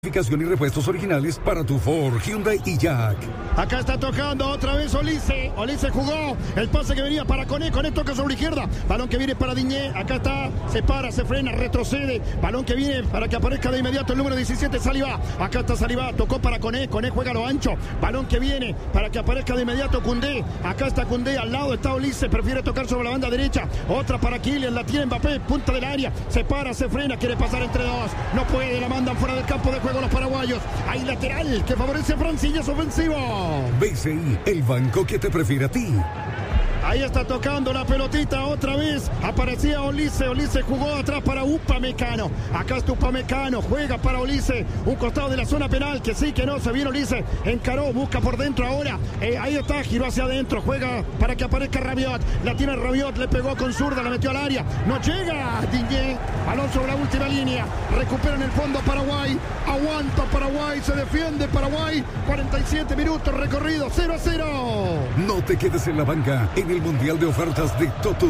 Y repuestos originales para tu Ford, Hyundai y Jack. Acá está tocando otra vez Olise. Olise jugó el pase que venía para Koné. Koné toca sobre la izquierda. Balón que viene para Digne. Acá está. Se para, se frena, retrocede. Balón que viene para que aparezca de inmediato el número 17, Saliba. Acá está Saliba. Tocó para Koné. Koné juega a lo ancho. Balón que viene para que aparezca de inmediato Koundé. Acá está Koundé. Al lado está Olise. Prefiere tocar sobre la banda derecha. Otra para Kylian. La tiene Mbappé. Punta del área. Se para, se frena. Quiere pasar entre dos. No puede. La mandan fuera del campo de juego los paraguayos. Hay lateral que favorece a Francia y es ofensivo. BCI, el banco que te prefiere a ti. Ahí está tocando la pelotita otra vez. Aparecía Olise. Olise jugó atrás para Upamecano. Acá está Upamecano. Juega para Olise. Un costado de la zona penal. Que sí, que no. Se viene Olise. Encaró. Busca por dentro ahora. Ahí está. Giró hacia adentro. Juega para que aparezca Rabiot. La tiene Rabiot. Le pegó con zurda. La metió al área. No llega. Digne. Balón sobre la última línea. Recupera en el fondo Paraguay. Aguanta Paraguay. Se defiende Paraguay. 47 minutos recorridos. 0-0. No te quedes en la banca. En el Mundial de Ofertas de Totus.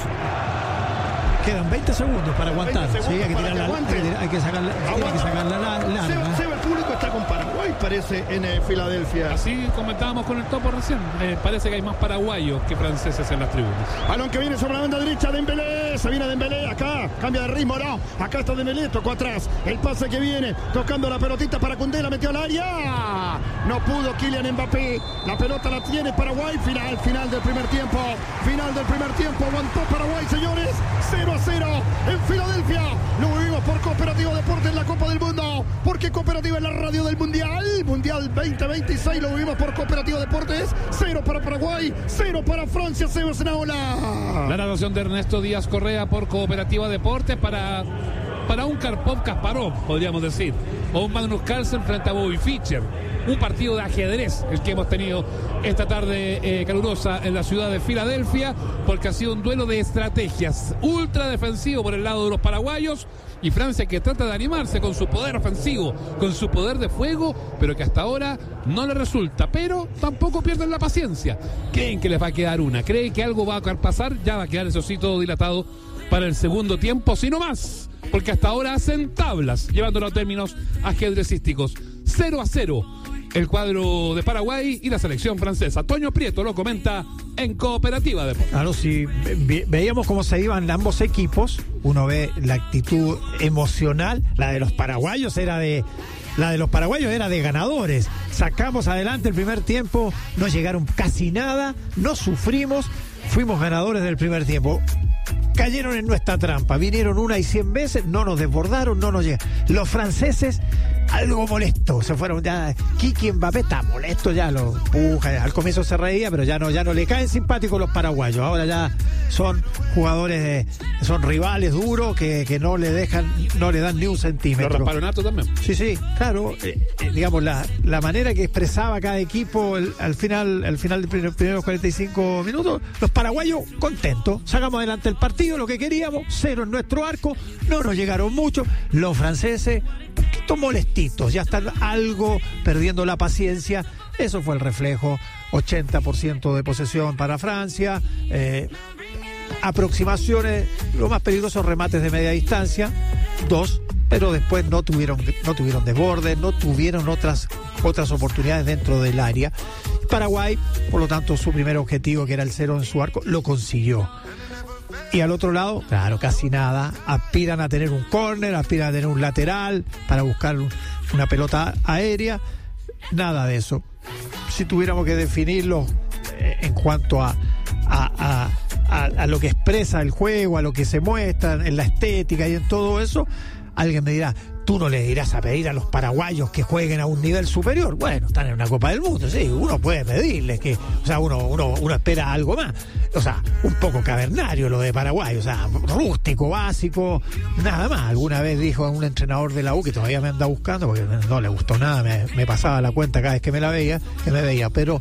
Quedan 20 segundos para aguantar. 20 segundos sí, hay que sacar la larga. Seba, el público está con Paraguay, parece, en Filadelfia. Así comentábamos con el topo recién. Parece que hay más paraguayos que franceses en las tribunas. Balón que viene sobre la banda derecha, Dembélé. Se viene Dembélé acá. Cambia de ritmo, no. Acá está Dembélé, tocó atrás. El pase que viene, tocando la pelotita para Koundé, la metió al área. No pudo Kylian Mbappé. La pelota la tiene Paraguay. Final del primer tiempo. Final del primer tiempo. Aguantó Paraguay, señores. 0-0 en Filadelfia. Lo vivimos por Cooperativa Deportes en la Copa del Mundo. Porque Cooperativa es la radio del Mundial. Mundial 2026 lo vivimos por Cooperativa Deportes. 0 para Paraguay, 0 para Francia. Sebas Naola. La narración de Ernesto Díaz Correa por Cooperativa Deportes para un Karpov-Kasparov, podríamos decir. O un Magnus Carlsen frente a Bobby Fischer. Un partido de ajedrez el que hemos tenido esta tarde calurosa en la ciudad de Filadelfia, porque ha sido un duelo de estrategias ultra defensivo por el lado de los paraguayos y Francia que trata de animarse con su poder ofensivo, con su poder de fuego, pero que hasta ahora no le resulta, pero tampoco pierden la paciencia. Creen que les va a quedar una, creen que algo va a pasar, ya va a quedar eso sí todo dilatado para el segundo tiempo, si no más, porque hasta ahora hacen tablas, llevándolo a términos ajedrecísticos. 0-0 el cuadro de Paraguay y la selección francesa. Toño Prieto lo comenta en Cooperativa Deportes. Claro, si veíamos cómo se iban ambos equipos, uno ve la actitud emocional, la de los paraguayos era de ganadores. Sacamos adelante el primer tiempo, no llegaron casi nada, no sufrimos, fuimos ganadores del primer tiempo. Cayeron en nuestra trampa, vinieron 1 y 100 veces, no nos desbordaron, no nos llegaron. Los franceses, algo molesto, se fueron ya. Kiki Mbappé está molesto, ya lo puja. Al comienzo se reía, pero ya no le caen simpáticos los paraguayos. Ahora ya son jugadores, son rivales duros que no le dan ni un centímetro. Los Rasparonato también. Sí, claro. Digamos, la manera que expresaba cada equipo al final de los primeros 45 minutos, los paraguayos contentos. Sacamos adelante el partido, lo que queríamos, 0 en nuestro arco, no nos llegaron mucho. Los franceses, un poquito molestitos, ya están algo perdiendo la paciencia. Eso fue el reflejo. 80% de posesión para Francia, aproximaciones, lo más peligroso, remates de media distancia, 2, pero después no tuvieron desbordes, no tuvieron otras oportunidades dentro del área. Paraguay, por lo tanto, su primer objetivo, que era el 0 en su arco, lo consiguió. Y al otro lado, claro, casi nada. Aspiran a tener un córner, aspiran a tener un lateral para buscar una pelota aérea. Nada de eso. Si tuviéramos que definirlo en cuanto a lo que expresa el juego, a lo que se muestra en la estética y en todo eso, alguien me dirá, tú no le dirás a pedir a los paraguayos que jueguen a un nivel superior. Bueno, están en una Copa del Mundo, sí, uno puede pedirles que, o sea, uno espera algo más. O sea, un poco cavernario lo de Paraguay, o sea, rústico, básico, nada más. Alguna vez dijo a un entrenador de la U, que todavía me anda buscando porque no le gustó nada, me pasaba la cuenta cada vez que me veía, pero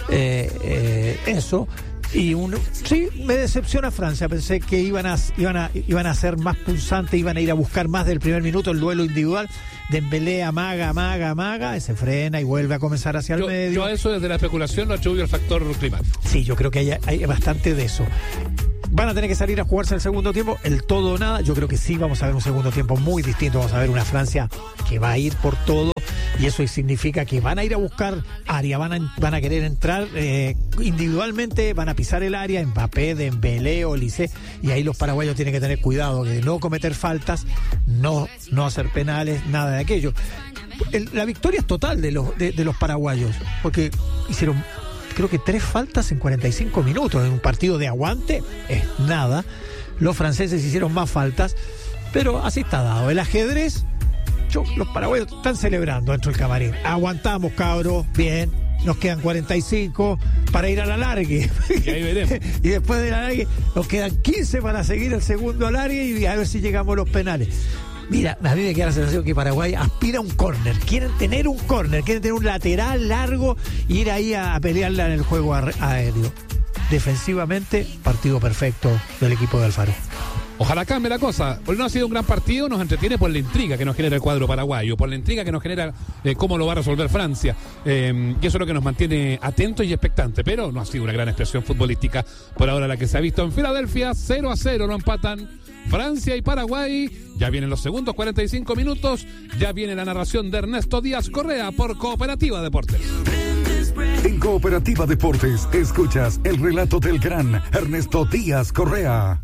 eso. Y sí, me decepciona Francia. Pensé que iban a ser más punzantes, iban a ir a buscar más del primer minuto el duelo individual. Dembélé amaga, se frena y vuelve a comenzar hacia el medio. Yo a eso desde la especulación lo atribuyo al factor climático. Sí, yo creo que hay bastante de eso. van a tener que salir a jugarse el segundo tiempo, el todo o nada. Yo creo que sí vamos a ver un segundo tiempo muy distinto. Vamos a ver una Francia que va a ir por todo, y eso significa que van a ir a buscar área, van a querer entrar individualmente, van a pisar el área, Mbappé, Dembélé, Olise, y ahí los paraguayos tienen que tener cuidado de no cometer faltas, no hacer penales, nada de aquello. La victoria es total de los paraguayos, porque hicieron, creo que 3 faltas en 45 minutos, en un partido de aguante, es nada. Los franceses hicieron más faltas, pero así está dado. El ajedrez, los paraguayos están celebrando dentro del camarín. Aguantamos, cabros, bien, nos quedan 45 para ir al alargue. Y ahí veremos. Y después del alargue nos quedan 15 para seguir el segundo alargue y a ver si llegamos a los penales. Mira, a mí me queda la sensación que Paraguay aspira a un córner. Quieren tener un córner, quieren tener un lateral largo e ir ahí a pelearla en el juego aéreo. Defensivamente, partido perfecto del equipo de Alfaro. Ojalá cambie la cosa. Hoy no ha sido un gran partido, nos entretiene por la intriga que nos genera el cuadro paraguayo, por la intriga que nos genera cómo lo va a resolver Francia. Y eso es lo que nos mantiene atentos y expectantes. Pero no ha sido una gran expresión futbolística por ahora la que se ha visto en Filadelfia. 0-0, no empatan Francia y Paraguay. Ya vienen los segundos 45 minutos. Ya viene la narración de Ernesto Díaz Correa por Cooperativa Deportes. En Cooperativa Deportes escuchas el relato del gran Ernesto Díaz Correa.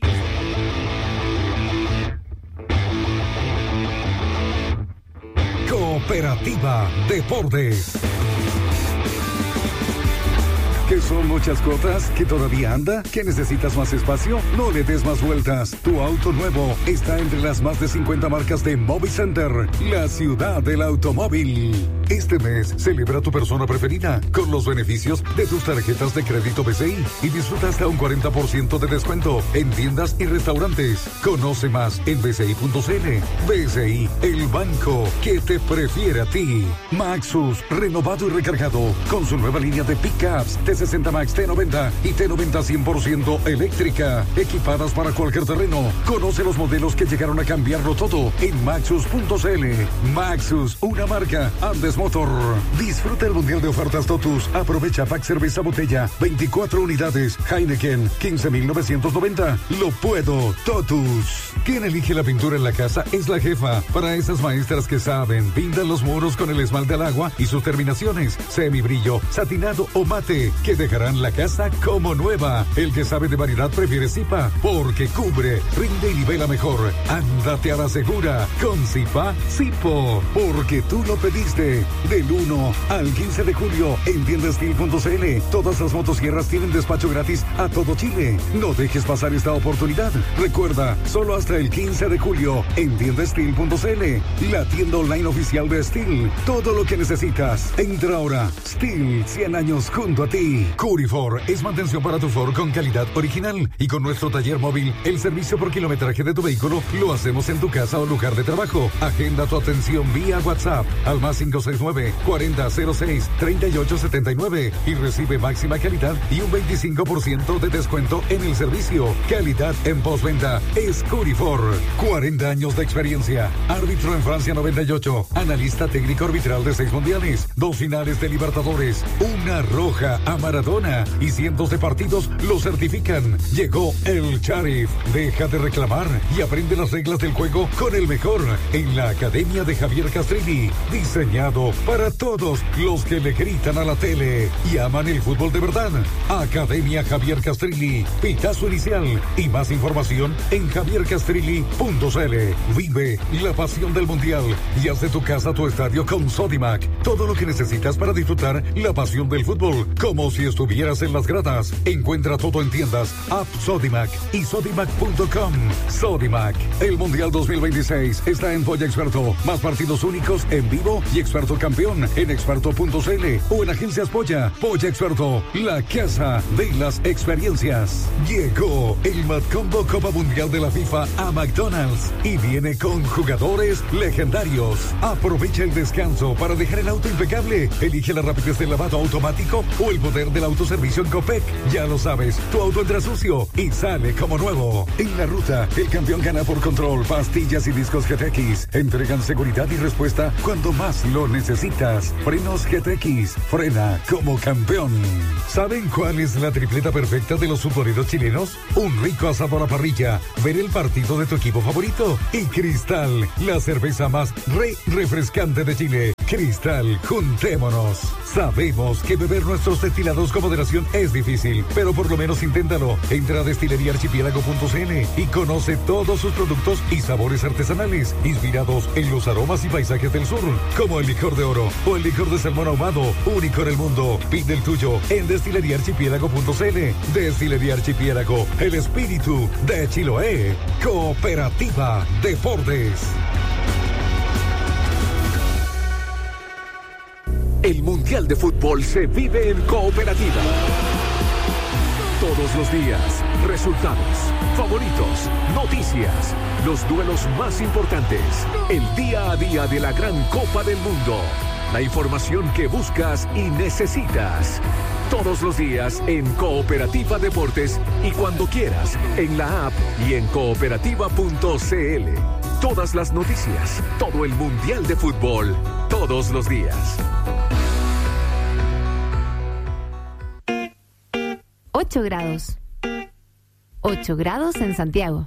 Cooperativa Deportes. ¿Que son muchas cuotas? ¿Que todavía anda? ¿Que necesitas más espacio? No le des más vueltas. Tu auto nuevo está entre las más de 50 marcas de Movicenter, la ciudad del automóvil. Este mes celebra tu persona preferida con los beneficios de tus tarjetas de crédito BCI y disfruta hasta un 40% de descuento en tiendas y restaurantes. Conoce más en bci.cl. BCI, el banco que te prefiere a ti. Maxus, renovado y recargado con su nueva línea de pickups T60 Max, T90 y T90 100% eléctrica, equipadas para cualquier terreno. Conoce los modelos que llegaron a cambiarlo todo en Maxus.cl. Maxus, una marca Andes Motor. Disfruta el mundial de ofertas Totus. Aprovecha pack cerveza botella, 24 unidades. Heineken, 15,990. Lo puedo, Totus. Quien elige la pintura en la casa es la jefa. Para esas maestras que saben, pintan los muros con el esmalte al agua y sus terminaciones, semibrillo, satinado o mate, que dejarán la casa como nueva. El que sabe de variedad prefiere Zipa, porque cubre, rinde y nivela mejor. Ándate a la segura con Zipa Zipo, porque tú lo pediste. Del 1 al 15 de julio en tiendastil.cl. Todas las motosierras tienen despacho gratis a todo Chile. No dejes pasar esta oportunidad. Recuerda, solo hasta el 15 de julio en tiendastil.cl, la tienda online oficial de Steel. Todo lo que necesitas. Entra ahora. Steel, 100 años junto a ti. Curifor es mantención para tu Ford con calidad original, y con nuestro taller móvil, el servicio por kilometraje de tu vehículo lo hacemos en tu casa o lugar de trabajo. Agenda tu atención vía WhatsApp al más 569-4006-3879 y recibe máxima calidad y un 25% de descuento en el servicio. Calidad en postventa es Curifor. 40 años de experiencia. Árbitro en Francia 98. Analista técnico arbitral de 6 mundiales, 2 finales de Libertadores, una roja a Maradona y cientos de partidos lo certifican. Llegó el Sharif. Deja de reclamar y aprende las reglas del juego con el mejor en la Academia de Javier Castrilli. Diseñado para todos los que le gritan a la tele y aman el fútbol de verdad. Academia Javier Castrilli. Pitazo inicial y más información en javiercastrilli.cl. Vive la pasión del mundial y haz de tu casa tu estadio con Sodimac. Todo lo que necesitas para disfrutar la pasión del fútbol como si estuvieras en las gradas. Encuentra todo en tiendas, app Sodimac y sodimac.com. Sodimac, el Mundial 2026 está en Polla Experto. Más partidos únicos en vivo y Experto campeón en experto.cl o en agencias Polla. Polla Experto, la casa de las experiencias. Llegó el Matcombo Copa Mundial de la FIFA a McDonald's y viene con jugadores legendarios. Aprovecha el descanso para dejar el auto impecable. Elige la rapidez del lavado automático o el poder poder del autoservicio en Copec. Ya lo sabes, tu auto entra sucio y sale como nuevo. En la ruta, el campeón gana por control. Pastillas y discos GTX entregan seguridad y respuesta cuando más lo necesitas. Frenos GTX, frena como campeón. ¿Saben cuál es la tripleta perfecta de los futboleros chilenos? Un rico asado a la parrilla, ver el partido de tu equipo favorito y Cristal, la cerveza más refrescante de Chile. Cristal, juntémonos. Sabemos que beber nuestros destilados con moderación es difícil, pero por lo menos inténtalo. Entra a destileriarchipiélago.cl y conoce todos sus productos y sabores artesanales, inspirados en los aromas y paisajes del sur, como el licor de oro o el licor de salmón ahumado, único en el mundo. Pide el tuyo en destileriarchipiélago.cl. Destilería Archipiélago, el espíritu de Chiloé. Cooperativa Deportes. El Mundial de Fútbol se vive en Cooperativa. Todos los días, resultados, favoritos, noticias, los duelos más importantes, el día a día de la gran Copa del Mundo, la información que buscas y necesitas. Todos los días en Cooperativa Deportes y cuando quieras en la app y en cooperativa.cl. Todas las noticias, todo el Mundial de Fútbol, todos los días. 8 grados. 8 grados en Santiago.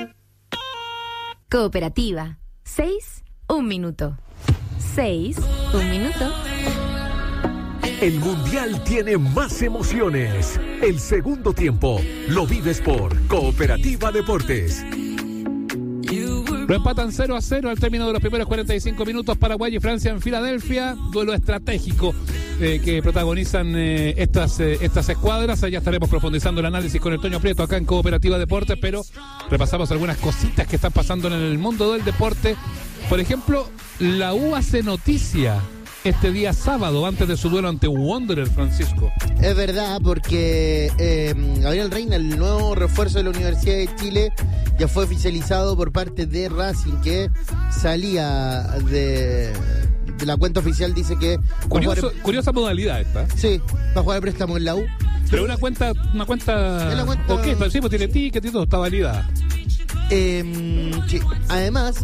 Cooperativa. 6, 1 minuto. 6, 1 minuto. El Mundial tiene más emociones. El segundo tiempo lo vives por Cooperativa Deportes. Lo empatan 0-0 al término de los primeros 45 minutos. Paraguay y Francia en Filadelfia. Duelo estratégico que protagonizan estas escuadras. Allá estaremos profundizando el análisis con el Toño Prieto acá en Cooperativa Deportes, pero repasamos algunas cositas que están pasando en el mundo del deporte. Por ejemplo, la U hace noticia este día sábado antes de su duelo ante Wanderer, Francisco. Es verdad, porque Gabriel Reina, el nuevo refuerzo de la Universidad de Chile, ya fue oficializado por parte de Racing, que salía de la cuenta oficial, dice que... Curiosa modalidad esta. Sí, va a jugar el préstamo en la U. Pero una cuenta... ¿O qué? Sí, pues tiene ticket y todo, está validada. Sí. Además,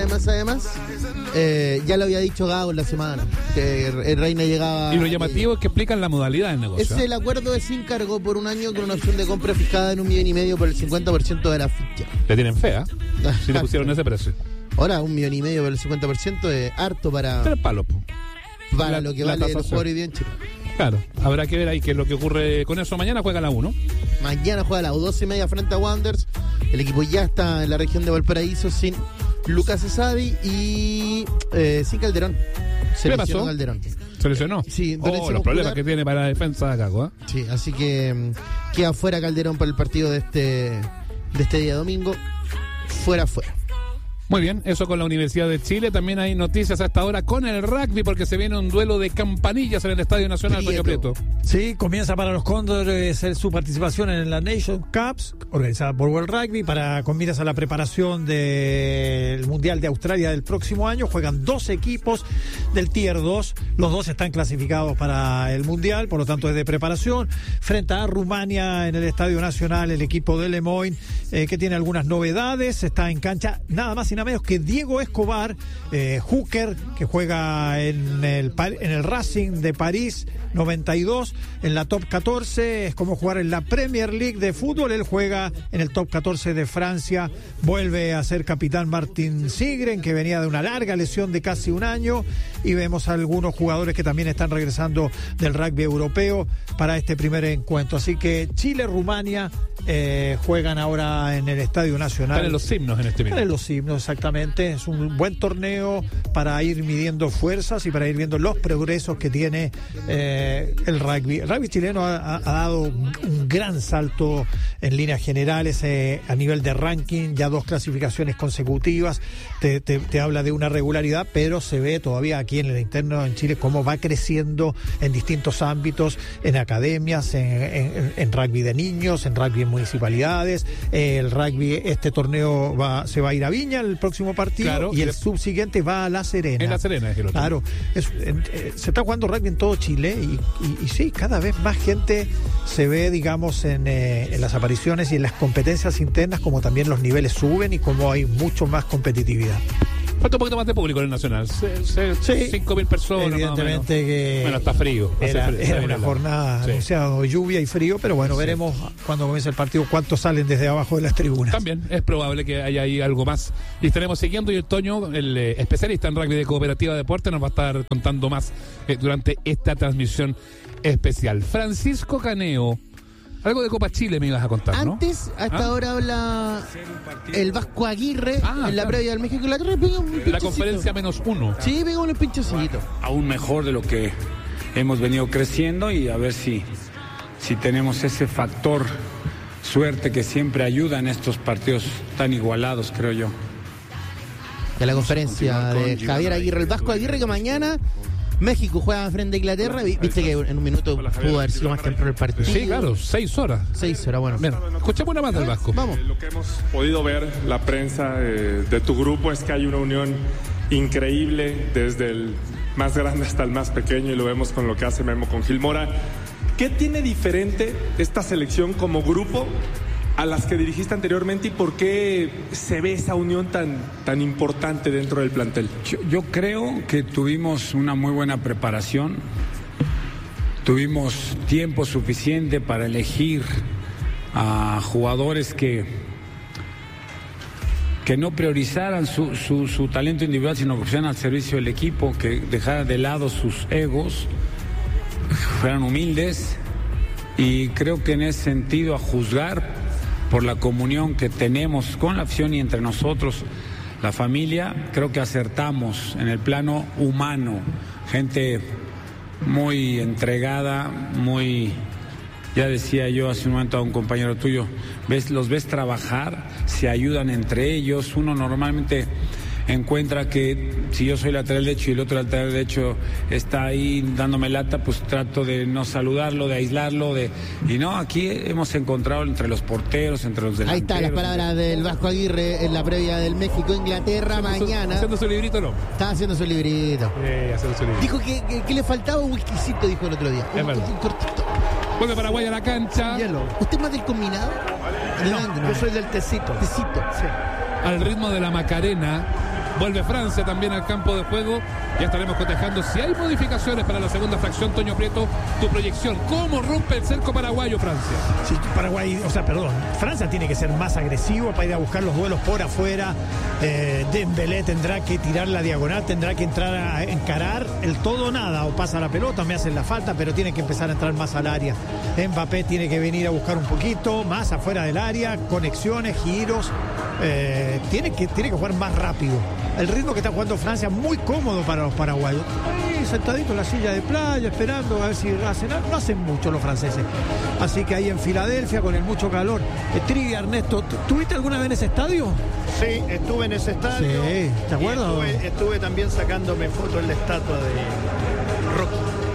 ya lo había dicho Gago en la semana, que el Reina llegaba... Y lo llamativo es que explican la modalidad del negocio. Es el acuerdo de sin cargo por un año con una opción de compra fijada en 1,5 millones por el 50% de la ficha. Le tienen fe, ¿eh? Si le pusieron ese precio. Ahora, 1,5 millones por el 50% es harto para... 3 palos. Para lo que vale el jugador hoy día en Chile. Claro, habrá que ver ahí qué es lo que ocurre con eso. Mañana juega la U, ¿no? Mañana juega la U, 12:30 frente a Wanderers. El equipo ya está en la región de Valparaíso sin Lucas Esadi y sin Calderón. ¿Qué pasó? Calderón. ¿Se lesionó? Sí, los problemas que tiene para la defensa de Caco, ¿eh? Sí, así que queda fuera Calderón para el partido de este día domingo. Fuera. Muy bien, eso con la Universidad de Chile. También hay noticias a esta hora con el rugby, porque se viene un duelo de campanillas en el Estadio Nacional, Toño Prieto. Sí, comienza para los Cóndores su participación en la Nation Cups, organizada por World Rugby, con miras a la preparación del Mundial de Australia del próximo año. Juegan 2 equipos del Tier 2. Los 2 están clasificados para el Mundial, por lo tanto es de preparación. Frente a Rumania en el Estadio Nacional, el equipo de Lemoyne, que tiene algunas novedades. Está en cancha nada más y nada menos que Diego Escobar, hooker, que juega en el Racing de París 92, en la top 14. Es como jugar en la Premier League de fútbol. Él juega en el top 14 de Francia. Vuelve a ser capitán Martin Sigren, que venía de una larga lesión de casi un año, y vemos a algunos jugadores que también están regresando del rugby europeo para este primer encuentro. Así que Chile-Rumania juegan ahora en el Estadio Nacional. Están en los himnos en este minuto. Están en los himnos, exactamente. Es un buen torneo para ir midiendo fuerzas y para ir viendo los progresos que tiene el rugby. El rugby chileno ha dado un gran salto en líneas generales a nivel de ranking, ya 2 clasificaciones consecutivas. Te habla de una regularidad, pero se ve todavía aquí en el interno en Chile cómo va creciendo en distintos ámbitos, en academias, en rugby de niños, en rugby en municipalidades. El rugby, este torneo se va a ir a Viña el próximo partido, Claro, y y el subsiguiente va a La Serena. En La Serena es el otro. Claro, se está jugando rugby en todo Chile y sí, cada vez más gente se ve, digamos, en las apariciones y en las competencias internas, como también los niveles suben y como hay mucho más competitividad. Falta un poquito más de público en el Nacional. 5.000 personas. Evidentemente que bueno, está frío. Era bien una helado. jornada anunciada de lluvia y frío, pero bueno, veremos cuando comience el partido cuántos salen desde abajo de las tribunas. También es probable que haya ahí algo más. Y estaremos siguiendo, y el Toño, el especialista en rugby de Cooperativa Deporte, nos va a estar contando más durante esta transmisión especial. Francisco Caneo, algo de Copa Chile me ibas a contar, ¿no? Antes, hasta ahora habla el Vasco Aguirre en la previa del México. La conferencia -1. Sí, pegó un pinchacito. Aún mejor de lo que hemos venido creciendo, y a ver si tenemos ese factor suerte que siempre ayuda en estos partidos tan igualados, creo yo. De la conferencia de Javier Aguirre, el Vasco Aguirre, que mañana México juega frente a Inglaterra. Viste que en un minuto pudo haber sido más temprano el partido. Sí, claro, 6 horas. 6 horas, bueno. Bien, escuchemos una más del Vasco. Vamos. Lo que hemos podido ver, la prensa de tu grupo, es que hay una unión increíble desde el más grande hasta el más pequeño, y lo vemos con lo que hace Memo con Gil Mora. ¿Qué tiene diferente esta selección como grupo a las que dirigiste anteriormente, y por qué se ve esa unión tan importante dentro del plantel? Yo creo que tuvimos una muy buena preparación, tuvimos tiempo suficiente para elegir a jugadores que no priorizaran su talento individual, sino que pusieran al servicio del equipo, que dejaran de lado sus egos, fueran humildes, y creo que en ese sentido, a juzgar por la comunión que tenemos con la afición y entre nosotros, la familia, creo que acertamos en el plano humano. Gente muy entregada, muy... Ya decía yo hace un momento a un compañero tuyo, los ves trabajar, se ayudan entre ellos. Uno normalmente encuentra que si yo soy lateral derecho y el otro lateral derecho está ahí dándome lata, pues trato de no saludarlo, de aislarlo, y no, aquí hemos encontrado entre los porteros, entre los delanteros. Ahí están las palabras del Vasco Aguirre en la previa del México-Inglaterra mañana. ¿Haciendo su librito, no? Estaba haciendo su librito. Haciendo su librito. Dijo que le faltaba un whiskycito, dijo el otro día. Es verdad. Un cortito. Vuelve Paraguay a la cancha. Hielo. ¿Usted es más del combinado? No, yo soy del tecito. Tecito. Sí. Al ritmo de la Macarena. Vuelve Francia también al campo de juego. Ya estaremos cotejando si hay modificaciones para la segunda fracción. Toño Prieto, tu proyección. ¿Cómo rompe el cerco paraguayo Francia? Sí, Francia tiene que ser más agresivo para ir a buscar los duelos por afuera. Dembélé tendrá que tirar la diagonal, tendrá que entrar a encarar el todo o nada, o pasa la pelota, me hacen la falta, pero tiene que empezar a entrar más al área. Mbappé tiene que venir a buscar un poquito más afuera del área, conexiones, giros. Tiene que jugar más rápido. El ritmo que está jugando Francia, muy cómodo para los paraguayos. Ahí sentadito en la silla de playa, esperando a ver si hacen algo. No hacen mucho los franceses. Así que ahí en Filadelfia, con el mucho calor. Trivia, Ernesto, ¿tuviste alguna vez en ese estadio? Sí, estuve en ese estadio. Sí, ¿te acuerdas? Estuve también sacándome fotos en la estatua de Rocky.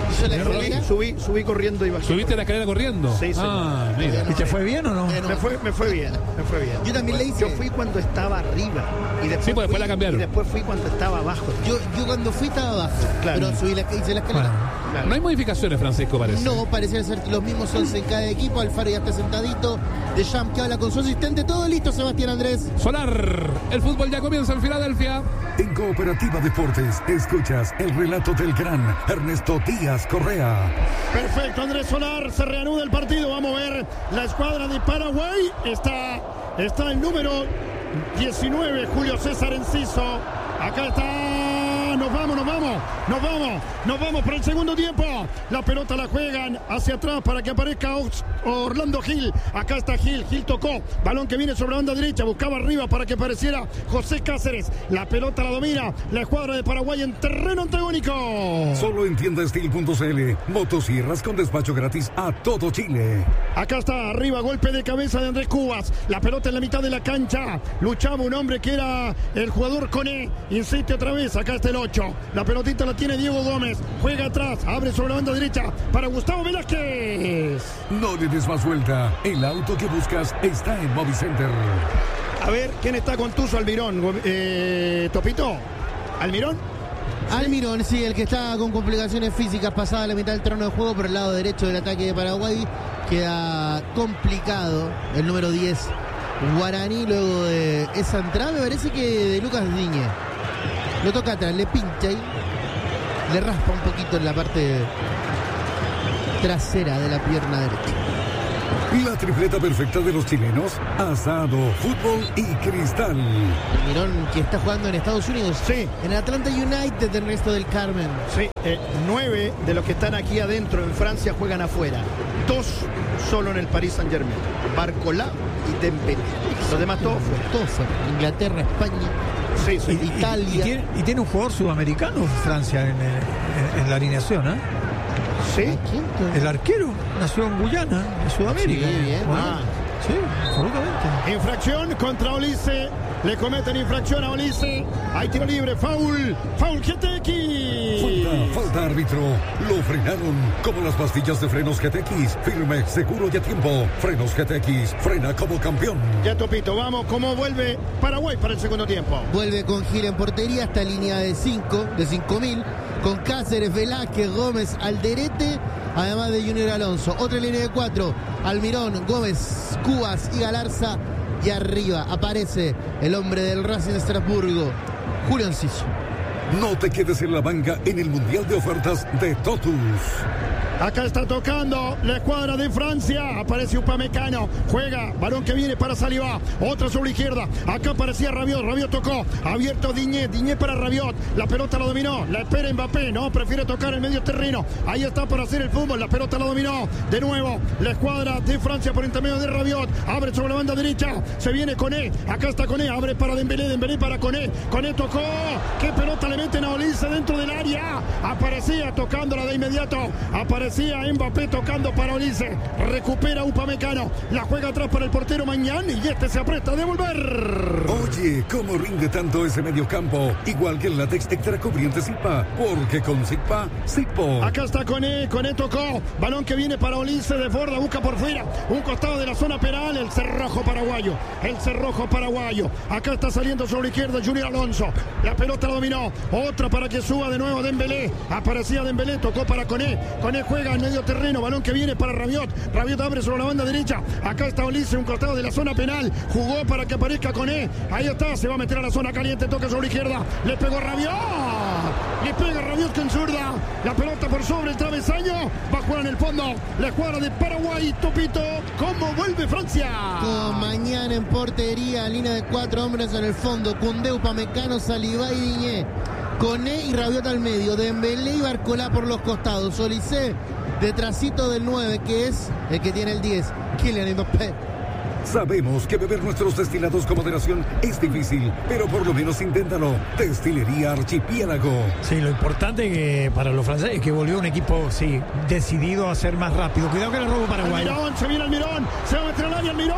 Subí corriendo y bajé. ¿Subiste la escalera corriendo? Sí, señor. Ah, mira. ¿Y te fue bien o no? Me fue bien. Yo también le hice. Yo fui cuando estaba arriba. Y después Sí, pues después la cambiaron. Y después fui cuando estaba abajo. Yo cuando fui estaba abajo, Claro. pero hice la escalera. Claro. No hay modificaciones, Francisco, parece. No, parecía ser los mismos 11 en cada equipo. Alfaro ya está sentadito. De Champ que habla con su asistente. Todo listo, Sebastián Andrés. Solar, el fútbol ya comienza en Filadelfia. En Cooperativa Deportes, escuchas el relato del gran Ernesto Díaz Correa. Perfecto, Andrés Solar, se reanuda el partido. Vamos a ver la escuadra de Paraguay. Está el número 19, Julio César Enciso. Acá está. Nos vamos para el segundo tiempo. La pelota la juegan hacia atrás para que aparezca Orlando Gil. Acá está Gil tocó. Balón que viene sobre la banda derecha. Buscaba arriba para que apareciera José Cáceres. La pelota la domina la escuadra de Paraguay en terreno antagónico. Solo en tiendastil.cl. Motosierras con despacho gratis a todo Chile. Acá está arriba, golpe de cabeza de Andrés Cubas. La pelota en la mitad de la cancha. Luchaba un hombre que era el jugador Coné. Insiste otra vez. Acá está el 8. La pelotita la tiene Diego Gómez. Juega atrás. Abre sobre la banda derecha para Gustavo Velázquez. No le des más vuelta. El auto que buscas está en Movicenter. A ver, ¿quién está con Tuzo? Almirón. ¿Topito? ¿Almirón? Almirón, sí, el que está con complicaciones físicas pasada la mitad del terreno de juego por el lado derecho del ataque de Paraguay. Queda complicado el número 10 Guaraní luego de esa entrada, me parece que de Lucas Diñe. Lo toca atrás, le pincha y le raspa un poquito en la parte trasera de la pierna derecha. La tripleta perfecta de los chilenos, asado, fútbol y cristal. Almirón, que está jugando en Estados Unidos. Sí. En el Atlanta United del resto del Carmen. Sí, 9 de los que están aquí adentro en Francia juegan afuera. 2 solo en el Paris Saint-Germain. Barcola y Dembélé. Los demás todos fuera. Todos fuera. Inglaterra, España, sí, sí. Italia. Y tiene un jugador sudamericano Francia en la alineación, ¿eh? ¿Sí? El arquero nació en Guyana, en Sudamérica. Sí, bien. Sí, absolutamente. Infracción contra Olise. Le cometen infracción a Olise. Hay tiro libre. Foul GTX. Falta árbitro. Lo frenaron como las pastillas de frenos GTX. Firme, seguro y a tiempo. Frenos GTX. Frena como campeón. Ya Topito, vamos. ¿Cómo vuelve Paraguay para el segundo tiempo? Vuelve con Gil en portería hasta línea de 5.000. Con Cáceres, Velázquez, Gómez, Alderete, además de Junior Alonso. Otra línea de 4, Almirón, Gómez, Cubas y Galarza. Y arriba aparece el hombre del Racing de Estrasburgo, Julio Enciso. No te quedes en la banca en el Mundial de Ofertas de Totus. Acá está tocando la escuadra de Francia. Aparece Upamecano. Juega. Balón que viene para Saliba. Otra sobre la izquierda. Acá aparecía Rabiot. Rabiot tocó. Abierto Diñé. Diñé para Rabiot. La pelota la dominó. La espera Mbappé. No, prefiere tocar el medio terreno. Ahí está para hacer el fútbol. La pelota la dominó. De nuevo. La escuadra de Francia por intermedio de Rabiot. Abre sobre la banda derecha. Se viene Koné. Acá está Koné. Abre para Dembélé. Dembélé para Koné. Koné tocó. ¿Qué pelota le meten a Olise dentro del área? Aparecía tocándola de inmediato. Aparecía Mbappé tocando para Olise. Recupera Upamecano. La juega atrás para el portero Mañán. Y este se aprieta a devolver. Oye, ¿cómo rinde tanto ese mediocampo? Igual que el látex extra cubriente Zipa. Porque con Zipa, Zipo. Acá está Koné. Koné tocó. Balón que viene para Olise. Desborda. Busca por fuera. Un costado de la zona penal. El cerrojo paraguayo. El cerrojo paraguayo. Acá está saliendo sobre la izquierda Junior Alonso. La pelota la dominó. Otra para que suba de nuevo Dembélé. Aparecía Dembélé. Tocó para Koné. Koné juega en medio terreno, balón que viene para Rabiot. Rabiot abre sobre la banda derecha. Acá está Olise, un costado de la zona penal. Jugó para que aparezca Koné. Ahí está, se va a meter a la zona caliente. Toca sobre la izquierda. Le pegó Rabiot. Le pega Rabiot con zurda. La pelota por sobre el travesaño. Va a jugar en el fondo. La escuadra de Paraguay. Topito, ¿cómo vuelve Francia? Con Mañana en portería, línea de 4 hombres en el fondo. Koundé, Upamecano, Saliba y Diñé. Koné y Rabiot al medio. Dembélé y Barcola por los costados. Olise detrásito del 9, que es el que tiene el 10, Kylian Mbappé. Sabemos que beber nuestros destilados con moderación es difícil, pero por lo menos inténtalo. Destilería Archipiélago. Sí, lo importante que para los franceses es que volvió un equipo, sí, decidido a ser más rápido. Cuidado que le robo Paraguay. Almirón, se viene Almirón, se va a meter al área Almirón.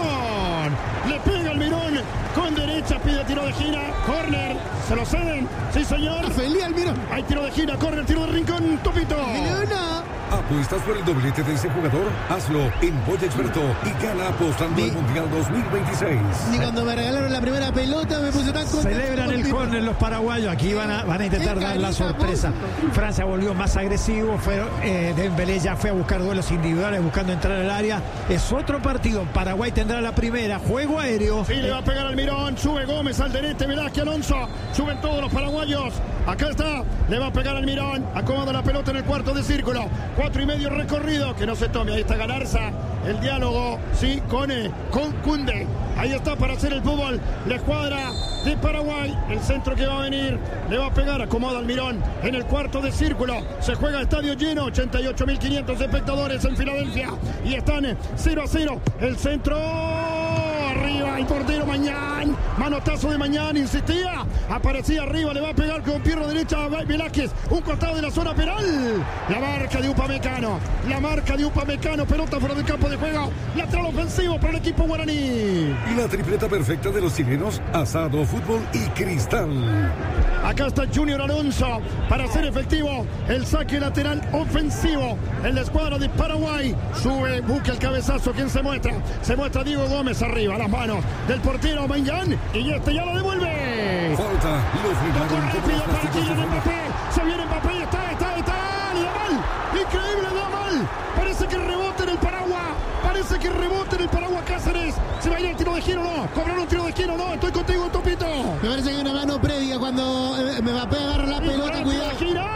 Le pega Almirón con derecha, pide tiro de gira, córner, se lo ceden, sí señor. Feliz Almirón. Hay tiro de gira, córner, tiro de rincón, Topito. ¿Apuestas por el doblete de ese jugador? Hazlo en Boya Experto y gana apostando al Mundial 2026. Y cuando me regalaron la primera pelota me puse tan contento. Celebran el córner los paraguayos. Aquí van a intentar dar la sorpresa. Francia volvió más agresivo. Dembélé ya fue a buscar duelos individuales, buscando entrar al área. Es otro partido. Paraguay tendrá la primera. Juego aéreo. Sí, le va a pegar Almirón. Sube Gómez, Alderete, Velázquez, Alonso. Suben todos los paraguayos. Acá está. Le va a pegar Almirón. Acomoda la pelota en el cuarto de círculo. 4,5 recorrido. Que no se tome. Ahí está Galarza. El diálogo, sí, con Koundé. Ahí está para hacer el fútbol. La escuadra de Paraguay. El centro que va a venir. Le va a pegar. Acomoda Almirón en el cuarto de círculo. Se juega estadio lleno. 88.500 espectadores en Filadelfia. Y están 0-0. El centro. Arriba el portero Mañán. Manotazo de Mañán. Insistía. Aparecía arriba. Le va a pegar con pierna derecha a Velázquez. Un costado de la zona penal. La marca de Upamecano. La marca de Upamecano. Pelota fuera del campo de juego. Lateral ofensivo para el equipo guaraní. La tripleta perfecta de los chilenos. Asado, fútbol y cristal. Acá está Junior Alonso para hacer efectivo el saque lateral ofensivo en la escuadra de Paraguay. Sube, busca el cabezazo. ¿Quién se muestra? Se muestra Diego Gómez arriba. las manos del portero Maignan y este ya lo devuelve. Falta. Los Tocó rápido para Kylian Mbappé. Se viene Mbappé y está. Le da mal. Increíble, le da mal. Parece que rebota en el paraguas. Cáceres. Se va a ir el tiro de esquina o no. Cobraron un tiro de esquina o no. Estoy contigo, Topito. Me parece que hay una mano previa cuando Mbappé agarra la pelota. Cuidado.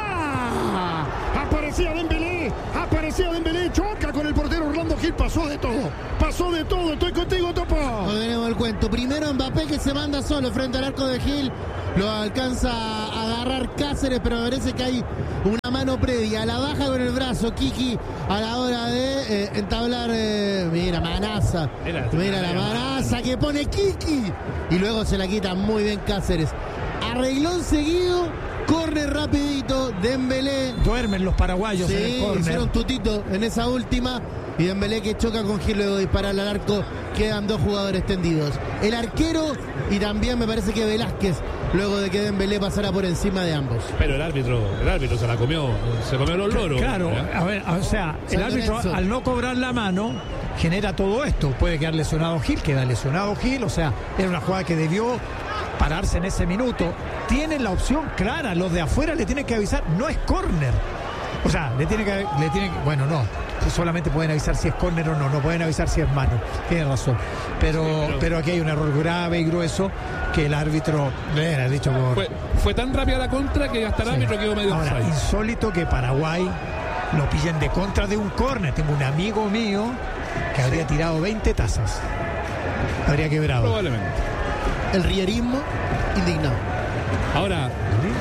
Aparecía Dembélé, choca con el portero Orlando Gil, pasó de todo, estoy contigo, Topo. Hoy venimos el cuento, primero Mbappé que se manda solo frente al arco de Gil, lo alcanza a agarrar Cáceres, pero me parece que hay una mano previa, la baja con el brazo, Kiki, a la hora de entablar, mira la manaza que pone Kiki, y luego se la quita muy bien Cáceres, arreglón seguido. Córner rapidito, Dembélé. Duermen los paraguayos en el córner. Hicieron tutito en esa última. Y Dembélé que choca con Gil luego de disparar al arco. Quedan dos jugadores tendidos. El arquero y también me parece que Velázquez, luego de que Dembélé pasara por encima de ambos. Pero el árbitro se la comió, se comió los loros. Claro, a ver, o sea, el árbitro al no cobrar la mano genera todo esto. Puede quedar lesionado Gil, o sea, era una jugada que debió pararse en ese minuto. Tienen la opción clara, los de afuera le tienen que avisar, no es córner. O sea, le tienen que bueno, no, solamente pueden avisar si es córner o no pueden avisar si es mano. Tiene razón. Pero aquí hay un error grave y grueso que el árbitro le ha dicho fue tan rápida la contra que hasta el árbitro quedó medio ahora, offside. Insólito que Paraguay lo pillen de contra de un córner. Tengo un amigo mío que habría tirado 20 tazas. Habría quebrado. Probablemente. El rierismo indignado. Ahora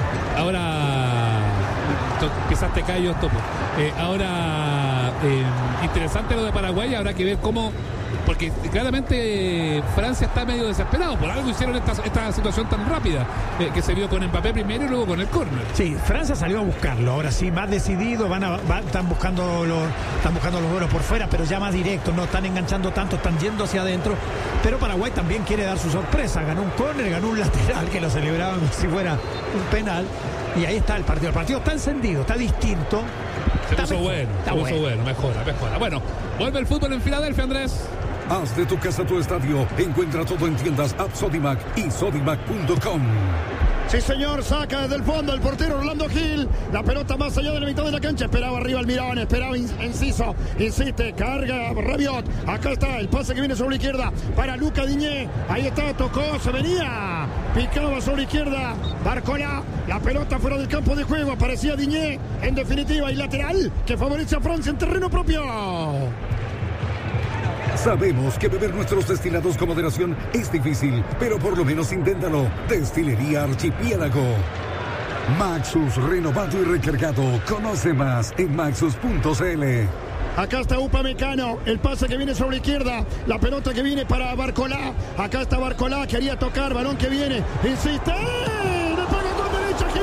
quizás te callo, Topo. Interesante lo de Paraguay, habrá que ver cómo, porque claramente Francia está medio desesperado, por algo hicieron esta situación tan rápida, que se vio con Mbappé primero y luego con el córner. Sí, Francia salió a buscarlo, ahora sí, más decidido, están buscando los duelos por fuera, pero ya más directos, no están enganchando tanto, están yendo hacia adentro, pero Paraguay también quiere dar su sorpresa, ganó un córner, ganó un lateral, que lo celebraban como si fuera un penal, y ahí está el partido está encendido, está distinto. Se puso bueno, mejora. Bueno, vuelve el fútbol en Filadelfia, Andrés. Haz de tu casa tu estadio. Encuentra todo en tiendas App Sodimac y Sodimac.com. Sí, señor, saca desde el fondo el portero Orlando Gil. La pelota más allá de la mitad de la cancha. Esperaba arriba el Mirón, esperaba Enciso. Insiste, carga Rabiot. Acá está el pase que viene sobre la izquierda para Luca Diñé. Ahí está, tocó, se venía. Picaba sobre la izquierda. Barcola, la pelota fuera del campo de juego. Aparecía Diñé. En definitiva, y lateral que favorece a Francia en terreno propio. Sabemos que beber nuestros destilados con moderación es difícil, pero por lo menos inténtalo. Destilería Archipiélago. Maxus, renovado y recargado. Conoce más en maxus.cl. Acá está Upamecano, el pase que viene sobre la izquierda, la pelota que viene para Barcolá. Acá está Barcolá, quería tocar, balón que viene, insiste, le pega con derecha, Gil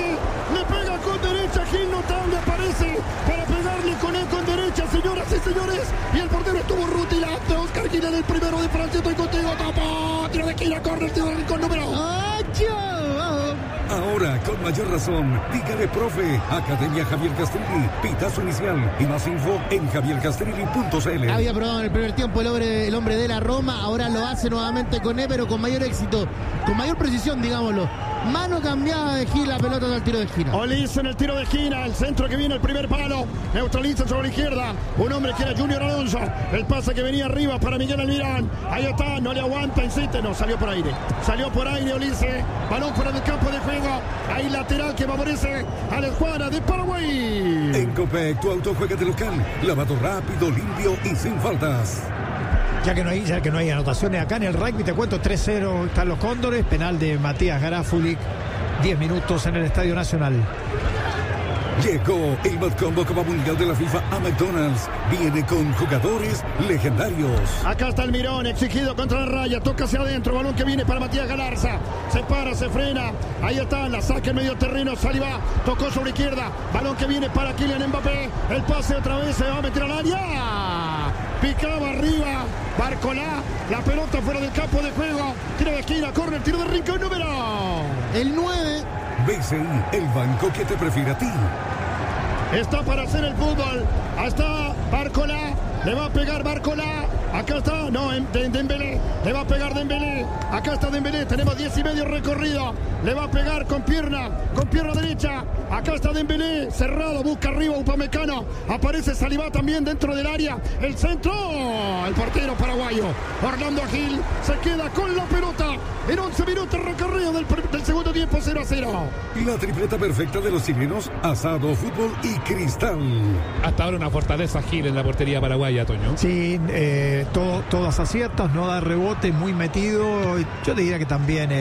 notable, aparece para pegarle con él con derecha, señoras y señores, y el portero estuvo rutilante. Oscar Gil en el primero de Francia, estoy contigo, Topo, tiro de esquina, corre el tiro de rincón número 8. Ahora, con mayor razón, dígale profe, Academia Javier Castrilli, pitazo inicial y más info en javiercastrilli.cl. Había probado en el primer tiempo el hombre de la Roma, ahora lo hace nuevamente con pero con mayor éxito, con mayor precisión, digámoslo. Mano cambiada de Gil, la pelota del tiro de esquina. Olise en el tiro de esquina, el centro que viene, el primer palo, neutraliza sobre la izquierda, un hombre que era Junior Alonso, el pase que venía arriba para Miguel Almirón, ahí está, no le aguanta, insiste, no, salió por aire Olise, balón fuera del campo de juego, hay lateral que favorece a la escuadra de Paraguay. En Copec, tu auto juega de local, lavado rápido, limpio y sin faltas. Ya que no hay anotaciones acá en el rugby, te cuento 3-0 están los Cóndores, penal de Matías Garafulic, 10 minutos en el Estadio Nacional. Llegó el Bad Combo Copa Mundial de la FIFA a McDonald's. Viene con jugadores legendarios. Acá está el Mirón, exigido contra la raya, toca hacia adentro, balón que viene para Matías Galarza. Se para, se frena, ahí está, la saca en medio terreno, Saliba, tocó sobre izquierda, balón que viene para Kylian Mbappé, el pase otra vez, se va a meter al área. Picaba arriba, Barcolá, la pelota fuera del campo de juego, tiro de esquina, corre el tiro de rincón número. El 9. BCI, el banco que te prefiere a ti. Está para hacer el fútbol. Hasta Barcolá. Le va a pegar Barcolá. Acá está, no, Dembélé. Le va a pegar Dembélé. Acá está Dembélé. Tenemos 10 y medio recorrido. Le va a pegar con pierna derecha. Acá está Dembélé. Cerrado, busca arriba Upamecano. Aparece Saliba también dentro del área. El centro. El portero paraguayo Orlando Gil se queda con la pelota. En 11 minutos recorrido del segundo tiempo, 0-0. La tripleta perfecta de los chilenos: asado, fútbol y cristal. Hasta ahora una fortaleza Gil en la portería paraguaya, Toño. Sí, todos aciertos, no da rebote, muy metido. Yo te diría que también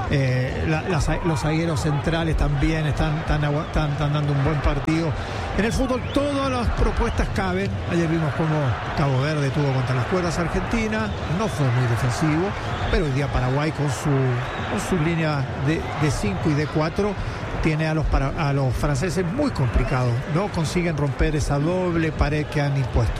los zagueros centrales también están dando un buen partido. En el fútbol todas las propuestas caben. Ayer vimos cómo Cabo Verde tuvo contra las cuerdas Argentina, no fue muy defensivo, pero hoy día Paraguay con su línea de 5 y de 4 tiene a los franceses muy complicados. No consiguen romper esa doble pared que han impuesto.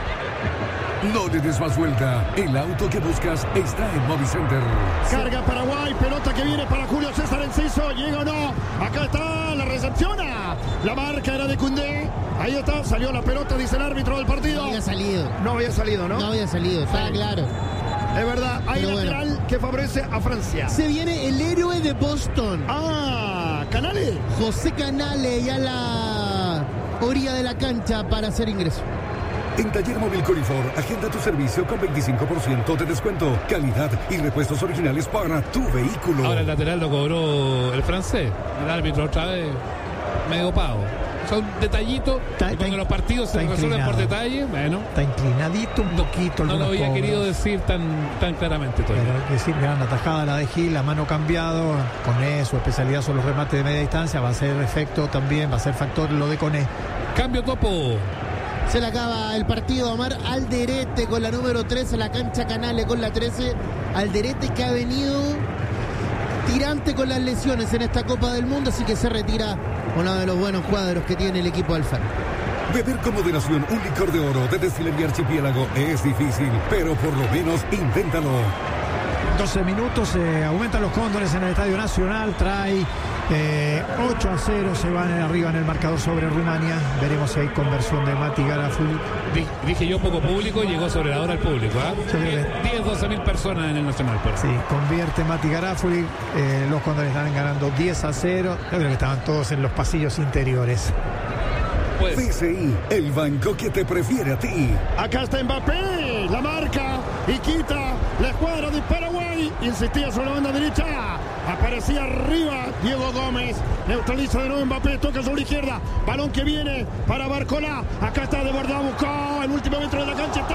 No le des más vuelta. El auto que buscas está en Movicenter. Carga Paraguay, pelota que viene para Julio César Enciso. ¿Llega o no? Acá está, la recepciona. La marca era de Koundé. Ahí está, salió la pelota, dice el árbitro del partido. No había salido. No había salido, ¿no? No había salido, está claro. Es verdad, hay pero lateral bueno, que favorece a Francia. Se viene el héroe de Boston. Canale. José Canale, ya a la orilla de la cancha para hacer ingreso. En Taller Móvil Corifor, agenda tu servicio con 25% de descuento, calidad y repuestos originales para tu vehículo. Ahora el lateral lo cobró el francés. El árbitro otra vez medio pago. Son detallitos. Cuando los partidos se resuelven por detalle, bueno. Está inclinadito un poquito. No lo había querido decir tan claramente todo. Pero hay que decir, gran atajada la de Gil, la mano cambiado. Coné, su especialidad son los remates de media distancia. Va a ser efecto también, va a ser factor lo de Coné. Cambio Topo. Se le acaba el partido a Omar Alderete con la número 13, la cancha Canale con la 13. Alderete que ha venido tirante con las lesiones en esta Copa del Mundo, así que se retira uno de los buenos cuadros que tiene el equipo Alfaro. Beber con moderación un licor de oro de Destilería Archipiélago es difícil, pero por lo menos inténtalo. 12 minutos, aumentan los Cóndores en el Estadio Nacional, trae 8-0, se van arriba en el marcador sobre Rumania. Veremos si hay conversión de Mati Garafuli. Dije yo poco público, llegó sobre la hora el público. 10-12 mil personas en el Nacional. Sí, convierte Mati Garafuli, los Cóndores están ganando 10-0. Yo creo que estaban todos en los pasillos interiores. PCI, el banco que te prefiere a ti. Acá está Mbappé, la marca y quita la escuadra de Paraguay. Insistía sobre la banda derecha. Aparecía arriba Diego Gómez. Neutraliza de nuevo Mbappé, toca sobre la izquierda. Balón que viene para Barcola. Acá está de verdad, buscó el último metro de la cancha. Está.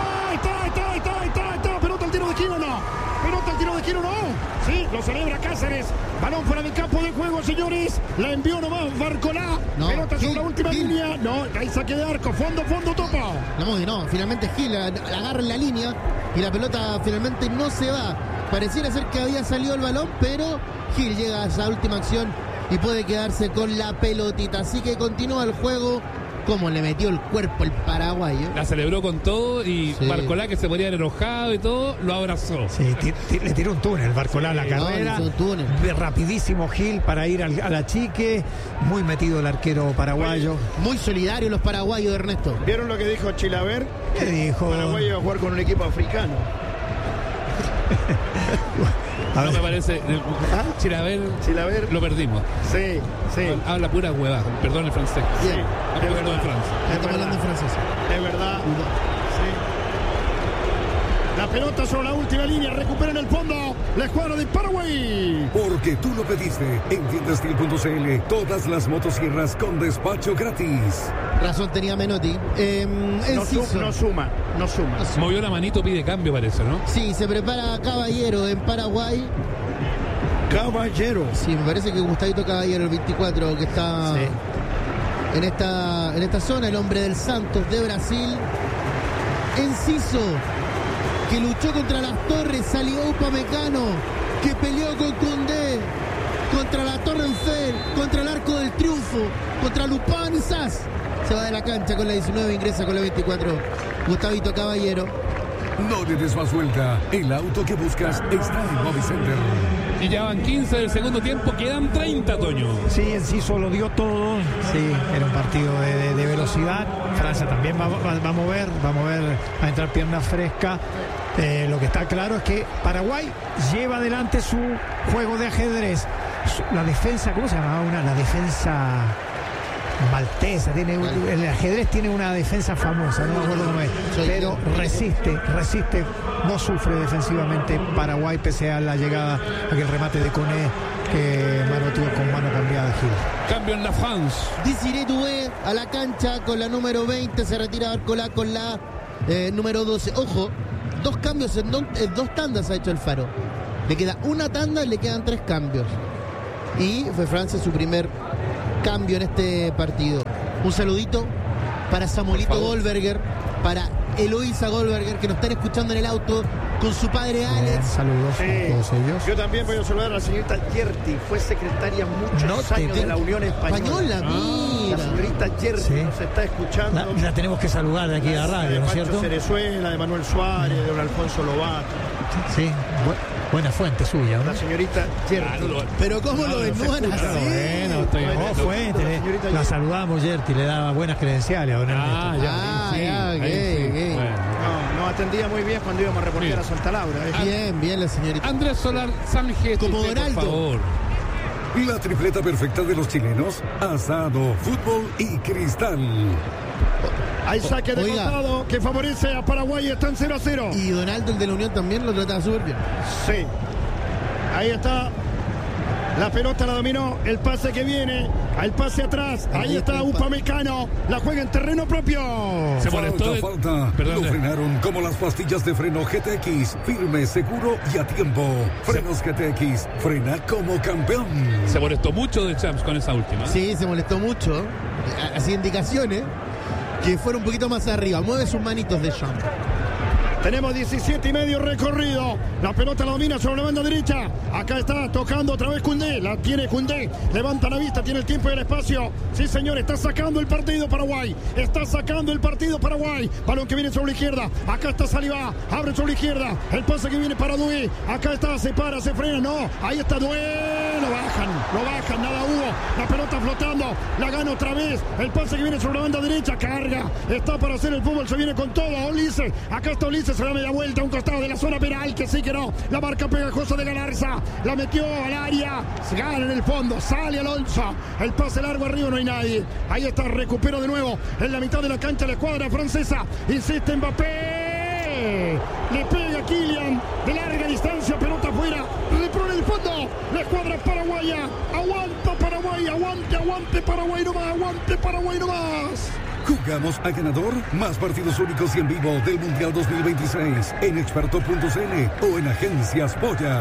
Pelota al tiro de esquina, no. Pelota al tiro de esquina, no. Sí, lo celebra Cáceres. Balón fuera del campo de juego, señores. La envió nomás Barcola. No, pelota sobre la última línea. No, hay saque de arco. Fondo, Topo. No, finalmente Gil agarra en la línea y la pelota finalmente no se va. Pareciera ser que había salido el balón, pero Gil llega a esa última acción y puede quedarse con la pelotita. Así que continúa el juego. Como le metió el cuerpo el paraguayo. La celebró con todo y sí. Barcolá, que se podía haber enojado y todo, lo abrazó. Sí, le tiró un túnel Barcolá a la carrera. Un túnel. Rapidísimo Gil para ir a la chique. Muy metido el arquero paraguayo. Muy solidario los paraguayos, Ernesto. ¿Vieron lo que dijo Chilaver? ¿Qué dijo? Paraguay iba a jugar con un equipo africano. No me parece. Chilaver lo perdimos. Sí. Habla pura huevada. Perdón el francés. Sí. Estamos hablando en francés. Estamos hablando en francés. Es verdad. Sí. La pelota sobre la última línea. Recuperan el fondo. La escuadra de Paraguay. Porque tú lo pediste. En tiendastil.cl. Todas las motosierras con despacho gratis. Razón tenía Menotti. No suma. Movió la manito, pide cambio, parece, ¿no? Sí, se prepara Caballero en Paraguay. Caballero. Sí, me parece que Gustavito Caballero, el 24, que está en esta zona, el hombre del Santos de Brasil. Enciso, que luchó contra las torres, salió Upamecano, que peleó con Koundé, contra la Torre Eiffel, contra el Arco del Triunfo, contra Lupin y Sass. Se va de la cancha con la 19, ingresa con la 24. Gustavito Caballero. No le des más vuelta. El auto que buscas está en Movicenter. Y ya van 15 del segundo tiempo, quedan 30, Toño. Sí, Enciso lo dio todo. Sí, era un partido de velocidad. Francia también va a mover, a entrar pierna fresca. Lo que está claro es que Paraguay lleva adelante su juego de ajedrez. La defensa, ¿cómo se llamaba una? La defensa maltesa. El ajedrez tiene una defensa famosa, no me acuerdo cómo es. Pero resiste, no sufre defensivamente Paraguay pese a la llegada, aquel remate de Koné que manoteó con mano cambiada Gil. Cambio en la France. Desiré Doué a la cancha con la número 20, se retira Barcola con la número 12. Ojo, 2 cambios en 2 tandas ha hecho el Faro. Le queda una tanda y le quedan 3 cambios. Y fue Francia su primer cambio en este partido. Un saludito para Samuelito Goldberger, para Eloísa Goldberger, que nos están escuchando en el auto con su padre Alex. Saludos a todos ellos. Yo también voy a saludar a la señorita Yerti, fue secretaria muchos años de la Unión Española. Mira. La señorita Yerti nos está escuchando. La tenemos que saludar de aquí de la radio, ¿no es cierto? De Cerezuela, de Manuel Suárez, de don Alfonso Lobato. Sí, buena fuente suya, ¿no? La señorita Yerti. Pero ¿cómo lo desnudan así? Bueno, fuente. La saludamos, Yerti, le daba buenas credenciales a don Ernesto. No atendía muy bien cuando íbamos a reportear a Santa Laura. Bien la señorita. Andrés Solar Sánchez, como por Donaldo. favor. La tripleta perfecta de los chilenos: asado, fútbol y cristal. Hay saque de costado que favorece a Paraguay, está en 0-0. Y Donaldo, el de la Unión, también lo trataba súper bien. Sí. Ahí está. La pelota la dominó, el pase que viene, al pase atrás, ahí está Upamecano, la juega en terreno propio. Se molestó. Falta. Lo frenaron como las pastillas de freno GTX, firme, seguro y a tiempo. Frenos GTX, frena como campeón. Se molestó mucho de Champs con esa última. Sí, se molestó mucho. Hacía indicaciones que fuera un poquito más arriba. Mueve sus manitos de Champs. Tenemos 17 y medio recorrido. La pelota la domina sobre la banda derecha. Acá está tocando otra vez Koundé. La tiene Koundé. Levanta la vista, tiene el tiempo y el espacio. Sí, señor, está sacando el partido Paraguay. Balón que viene sobre la izquierda. Acá está Saliba. Abre sobre la izquierda. El pase que viene para Doué. Acá está, se para, se frena. No, ahí está Doué. Lo bajan, nada hubo. La pelota flotando. La gana otra vez. El pase que viene sobre la banda derecha. Carga. Está para hacer el fútbol. Se viene con todo. Ulises. Acá está Ulises. Se da media vuelta a un costado de la zona penal, que sí que no. La marca pegajosa de Galarza. La metió al área. Se gana en el fondo. Sale Alonso. El pase largo arriba, no hay nadie. Ahí está, recupera de nuevo. En la mitad de la cancha la escuadra francesa. Insiste Mbappé. Le pega Kylian de larga distancia. Pelota afuera. Repone el fondo. La escuadra paraguaya. Aguanta Paraguay. Aguante Paraguay no más. Jugamos a ganador. Más partidos únicos y en vivo del Mundial 2026 en experto.cl o en Agencias Polla.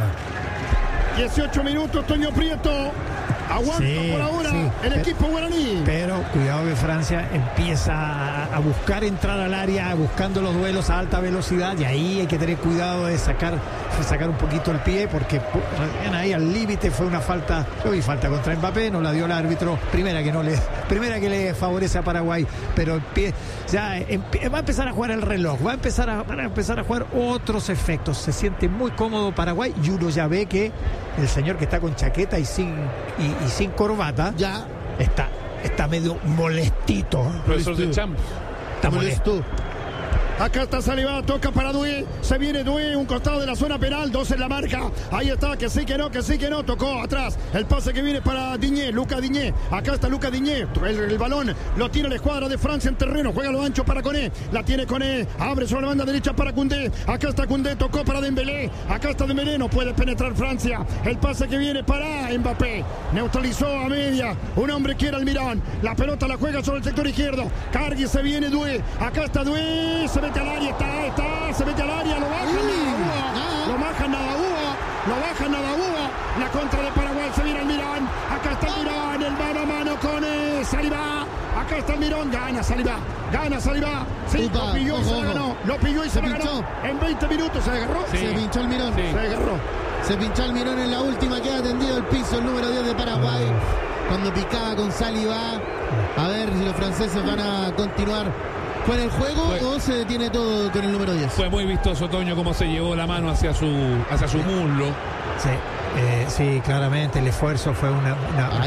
18 minutos, Toño Prieto. Aguanta por ahora el equipo guaraní. Pero cuidado que Francia empieza a buscar entrar al área, buscando los duelos a alta velocidad, y ahí hay que tener cuidado de sacar un poquito el pie, porque ahí al límite fue una falta. Yo vi falta contra Mbappé, no la dio el árbitro. Primera que le favorece a Paraguay, pero el pie ya va a empezar a jugar el reloj, van a empezar a jugar otros efectos. Se siente muy cómodo Paraguay, y uno ya ve que el señor que está con chaqueta y sin corbata ya está medio molestito. Profesor de Champs. Está molesto. Acá está Saliba, toca para Doué. Se viene Doué, un costado de la zona penal, 2 en la marca. Ahí está, que sí que no, tocó atrás. El pase que viene para Diñé, Lucas Diñé. Acá está Lucas Diñé. El balón lo tiene la escuadra de Francia en terreno. Juega lo ancho para Koné. La tiene Koné. Abre sobre la banda derecha para Koundé. Acá está Koundé, tocó para Dembélé. Acá está Dembélé, no puede penetrar Francia. El pase que viene para Mbappé. Neutralizó a media. Un hombre quiere Almirón. La pelota la juega sobre el sector izquierdo. Cargui, se viene Doué. Acá está Doué. Se mete al área, se mete al área, lo bajan, nada hubo. La contra de Paraguay, se viene Almirón. Acá está Almirón, el mano a mano con Saliba. Acá está Almirón, gana Saliba. Sí, lo pilló y se lo ganó. En 20 minutos se agarró. Sí. Se pinchó Almirón. Sí. Se pinchó Almirón en la última, queda tendido el piso, el número 10 de Paraguay. Cuando picaba con Saliba. A ver si los franceses van a continuar con el juego o se detiene todo con el número 10. Fue muy vistoso, Toño, cómo se llevó la mano hacia su muslo. Sí. Sí, claramente el esfuerzo fue una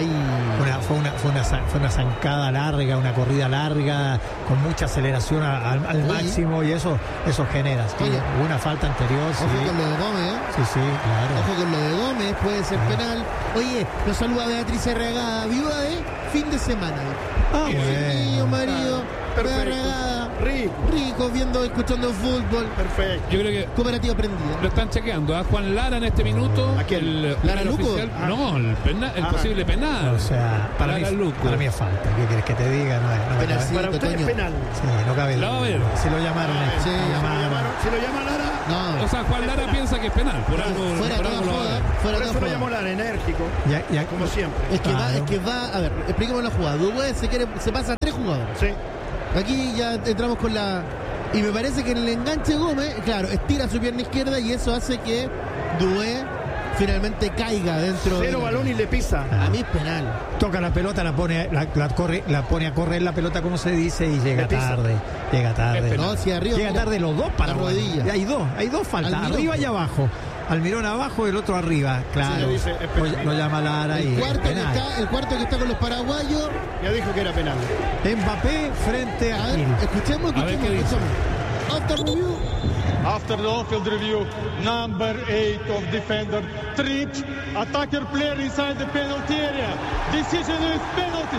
zancada larga, una corrida larga con mucha aceleración al máximo, y eso genera. Hubo una falta anterior. Ojo con lo de Gómez, Sí, claro. Ojo con lo de Gómez, puede ser penal. Oye, nos saluda Beatriz Arregada, viuda de fin de semana. Mío, marido, Arregada, rico, escuchando fútbol. Perfecto. Yo creo que cooperativa prendida. Lo están chequeando a Juan Lara en este minuto. ¿A quién? ¿Lara Luco? No, el posible penal. O sea, para mí es falta. ¿Qué quieres que te diga? No Penalcito, Para usted es penal. Sí, no cabe. La va a ver. Si lo llamaron. Sí, Si lo llama Lara, no. O sea, Juan Lara piensa que es penal. Por algo. Fuera por toda algo lo va a joda. ver. Fuera por toda eso lo joda. llamó Lara, enérgico, Ya, como siempre. Es que va, a ver, expliquemos la jugada. Dubué se pasa a 3 jugadores. Sí. Aquí ya entramos con la... Y me parece que en el enganche Gómez, claro, estira su pierna izquierda y eso hace que Dubué finalmente caiga dentro. Cero balón y le pisa. A mí es penal. toca la pelota, la pone a correr la pelota, como se dice, y llega tarde. No, si arriba, llega tarde los dos para rodilla. Hay dos faltas, Almirón, arriba y abajo. Almirón abajo y el otro arriba, claro. Sí, dice, lo llama Lara y el cuarto que está con los paraguayos. Ya dijo que era penal. Mbappé frente a Gil. Escuchemos. After review. After the on-field review, number 8 of defender tripped attacker player inside the penalty area. Decision is penalty.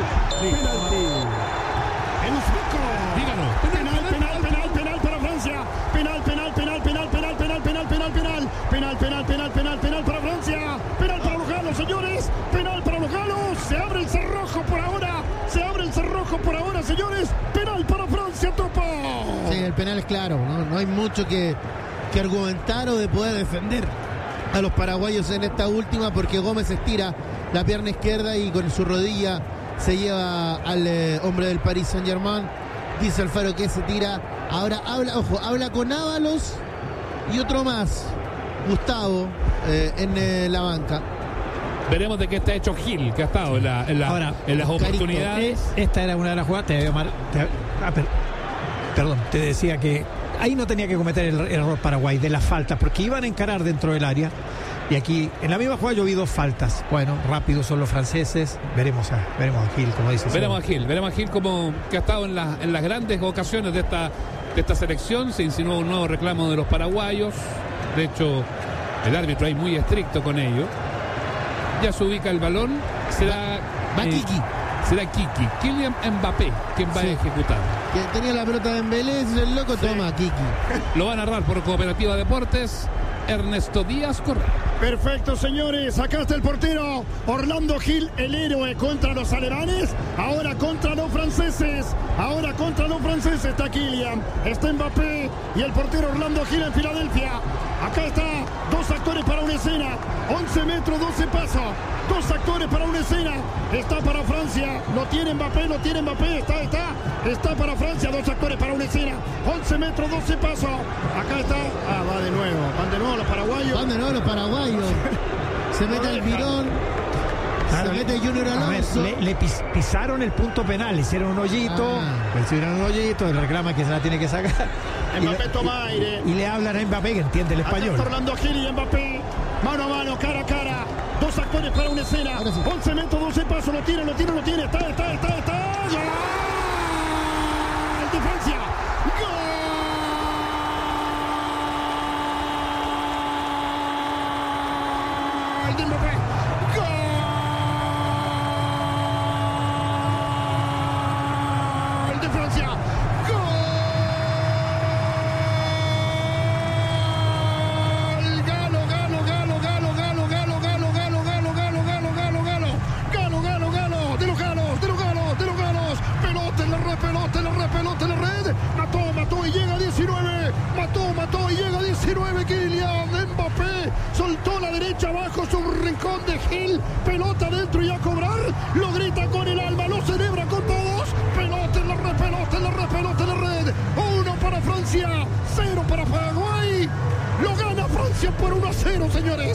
El Uzbeco. Díganos. Penal para Francia. Penal para Francia. Penal para los galos, señores. Penal para los galos. Se abre el cerrojo por ahora, señores. Penal para Francia, Topo. Sí, el penal es claro. No hay mucho que argumentar o de poder defender a los paraguayos en esta última, porque Gómez estira la pierna izquierda y con su rodilla se lleva al hombre del Paris Saint-Germain. Dice Alfaro que se tira. Ahora habla con Ábalos y otro más, Gustavo, en la banca. Veremos de qué está hecho Gil, que ha estado en las oportunidades. Esta era una de las jugadas. Te decía que ahí no tenía que cometer el error Paraguay de las faltas, porque iban a encarar dentro del área. Y aquí, en la misma jugada, yo vi dos faltas. Bueno, rápidos son los franceses. Veremos a Gil, como dice. Veremos a Gil como que ha estado en las grandes ocasiones de esta selección. Se insinuó un nuevo reclamo de los paraguayos. De hecho, el árbitro ahí muy estricto con ello. Ya se ubica el balón. Será Kiki. Kylian Mbappé quien va a ejecutar. Que tenía la pelota de Embelé, el loco, sí. Toma, Kiki. Lo va a narrar por Cooperativa Deportes Ernesto Díaz Correa. Perfecto, señores. Acá está el portero Orlando Gil, el héroe contra los alemanes. Ahora contra los franceses. Está Kylian, está Mbappé y el portero Orlando Gil en Filadelfia. Acá está, 2 actores para una escena. 11 metros, 12 pasos. 2 actores para una escena. Está para Francia. Lo tiene Mbappé. Está para Francia. 2 actores para una escena. 11 metros, 12 pasos. Acá está. Va de nuevo. Van de nuevo los paraguayos. Se mete el Virón. Se mete Junior Alonso. Le pisaron el punto penal. Hicieron un hoyito. Él reclama que se la tiene que sacar. Mbappé toma aire. Y le hablan a Mbappé, que entiende el español. Acá está Orlando Gil y Mbappé. Mano a mano, cara a cara. 2 actores para una escena. 11 metros, 12 pasos. Lo tiene. Está. ¡Gol de Francia! ¡Gol de Mbappé! ¡Gol de Francia! Pelota en la red. Mató y llega a 19. Mató y llega a 19. Kylian Mbappé soltó la derecha abajo, su rincón de Gil. Pelota dentro y a cobrar. Lo grita con el alma, lo celebra con todos. Pelota en la red. 1 para Francia, 0 para Paraguay. Lo gana Francia por 1-0, señores.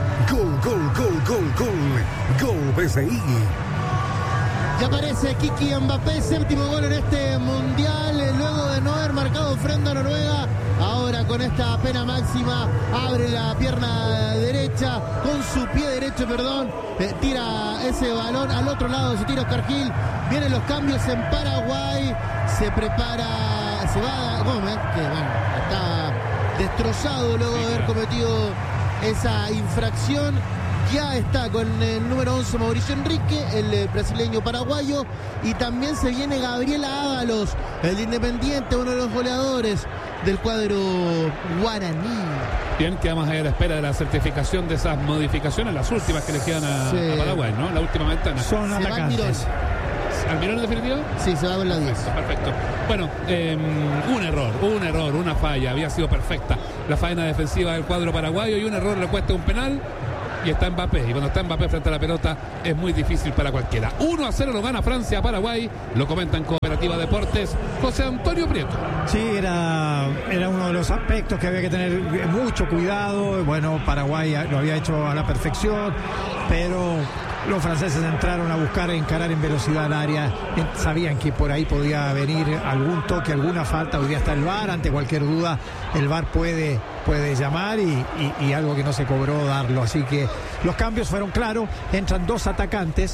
Gol BCI. Ya aparece Kiki Mbappé, 7º gol en este mundial, luego de no haber marcado frente a Noruega. Ahora con esta pena máxima, abre la pierna derecha, con su pie derecho, tira ese balón al otro lado, se tira Oscar Gil, vienen los cambios en Paraguay, se prepara, se va Gómez, que bueno, está destrozado luego de haber cometido esa infracción. Ya está con el número 11 Mauricio Enrique, el brasileño paraguayo, y también se viene Gabriel Ábalos, el de Independiente, uno de los goleadores del cuadro guaraní. Bien, quedamos ahí a la espera de la certificación de esas modificaciones, las últimas que le quedan a Paraguay, ¿no? La última ventana. Son atacantes. ¿Almirón en definitiva? Sí, se va con la 10. Perfecto. Bueno, un error, una falla. Había sido perfecta la faena defensiva del cuadro paraguayo y un error le cuesta un penal. Y está Mbappé, y cuando está Mbappé frente a la pelota es muy difícil para cualquiera. 1-0 lo gana Francia a Paraguay, lo comenta en Cooperativa Deportes José Antonio Prieto. Sí, era uno de los aspectos que había que tener mucho cuidado. Bueno, Paraguay lo había hecho a la perfección, pero los franceses entraron a buscar encarar en velocidad al área. Sabían que por ahí podía venir algún toque, alguna falta. Hoy día está el VAR, ante cualquier duda el VAR puede llamar y algo que no se cobró darlo. Así que los cambios fueron claros. Entran dos atacantes.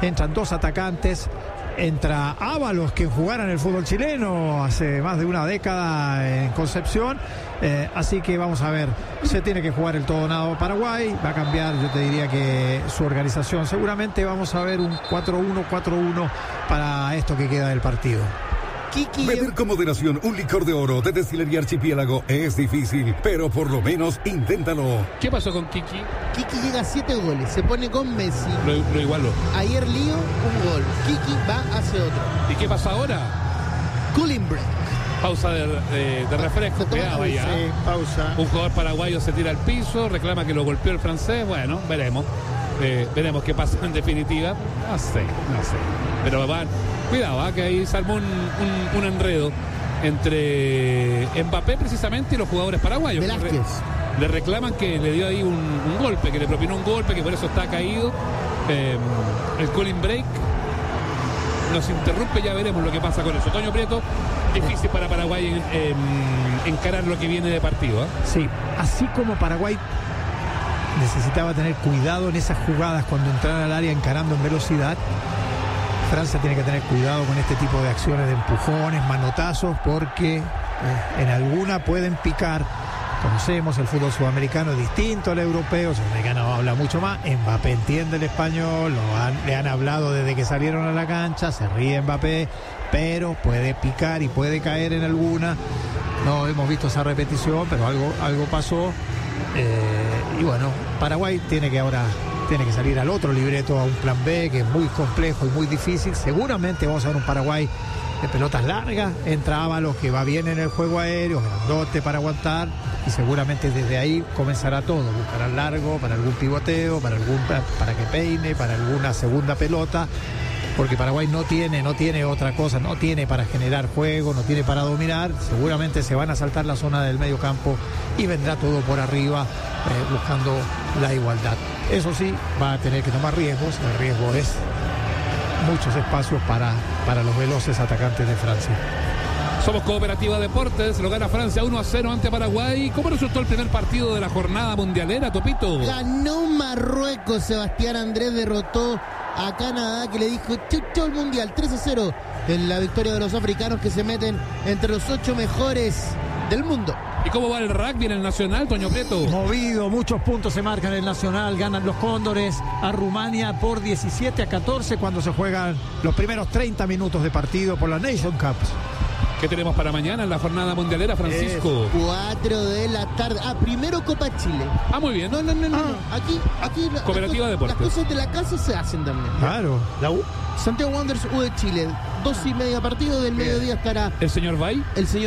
Entra Ábalos, que jugara en el fútbol chileno hace más de una década en Concepción. Así que vamos a ver, se tiene que jugar el todo o nada Paraguay. Va a cambiar, yo te diría que su organización. Seguramente vamos a ver un 4-1-4-1 para esto que queda del partido. Beber con moderación un licor de oro de Destilería Archipiélago es difícil, pero por lo menos inténtalo. ¿Qué pasó con Kiki? Kiki llega a 7 goles, se pone con Messi. Lo igualó. Ayer Lío, un gol. Kiki va, hace otro. ¿Y qué pasa ahora? Cooling break. Pausa de refresco. Cuidado allá. Sí, pausa. Un jugador paraguayo se tira al piso, reclama que lo golpeó el francés. Bueno, veremos. Veremos qué pasa en definitiva. No sé. Pero cuidado, que ahí se armó un enredo entre Mbappé precisamente y los jugadores paraguayos. Velázquez. Le reclaman que le dio ahí un golpe, que le propinó un golpe, que por eso está caído. El cooling break nos interrumpe, ya veremos lo que pasa con eso. Toño Prieto, difícil para Paraguay encarar lo que viene de partido. Sí, así como Paraguay necesitaba tener cuidado en esas jugadas cuando entrara al área encarando en velocidad, Francia tiene que tener cuidado con este tipo de acciones de empujones, manotazos, porque en alguna pueden picar. Conocemos el fútbol sudamericano distinto al europeo. El sudamericano habla mucho más. Mbappé entiende el español, le han hablado desde que salieron a la cancha, se ríe Mbappé, pero puede picar y puede caer en alguna. No hemos visto esa repetición, pero algo pasó. Y bueno, Paraguay tiene que salir al otro libreto, a un plan B que es muy complejo y muy difícil. Seguramente vamos a ver un Paraguay de pelotas largas. Entra Ábalos, que va bien en el juego aéreo, grandote para aguantar, y seguramente desde ahí comenzará todo. Buscará largo para algún pivoteo, para que peine, para alguna segunda pelota, porque Paraguay no tiene otra cosa, no tiene para generar juego, no tiene para dominar. Seguramente se van a saltar la zona del medio campo y vendrá todo por arriba, buscando la igualdad. Eso sí, va a tener que tomar riesgos. El riesgo es muchos espacios para los veloces atacantes de Francia. Somos Cooperativa Deportes, lo gana Francia 1-0 ante Paraguay. ¿Cómo resultó el primer partido de la jornada mundialera, Topito? Ganó Marruecos. Sebastián Andrés derrotó a Canadá, que le dijo chau el mundial. 3-0 en la victoria de los africanos, que se meten entre los 8 mejores del mundo. ¿Y cómo va el rugby en el Nacional, Toño Prieto? Movido, muchos puntos se marcan en el Nacional. Ganan los Cóndores a Rumania por 17-14 cuando se juegan los primeros 30 minutos de partido por la Nation Cup. ¿Qué tenemos para mañana en la jornada mundialera, Francisco? 4 de la tarde. Primero Copa Chile. Muy bien. No. Aquí Cooperativa Deportes. Las cosas de la casa se hacen también. Claro. La U. Santiago Wanderers, U de Chile. 2:30 partido, del mediodía estará el señor Bay.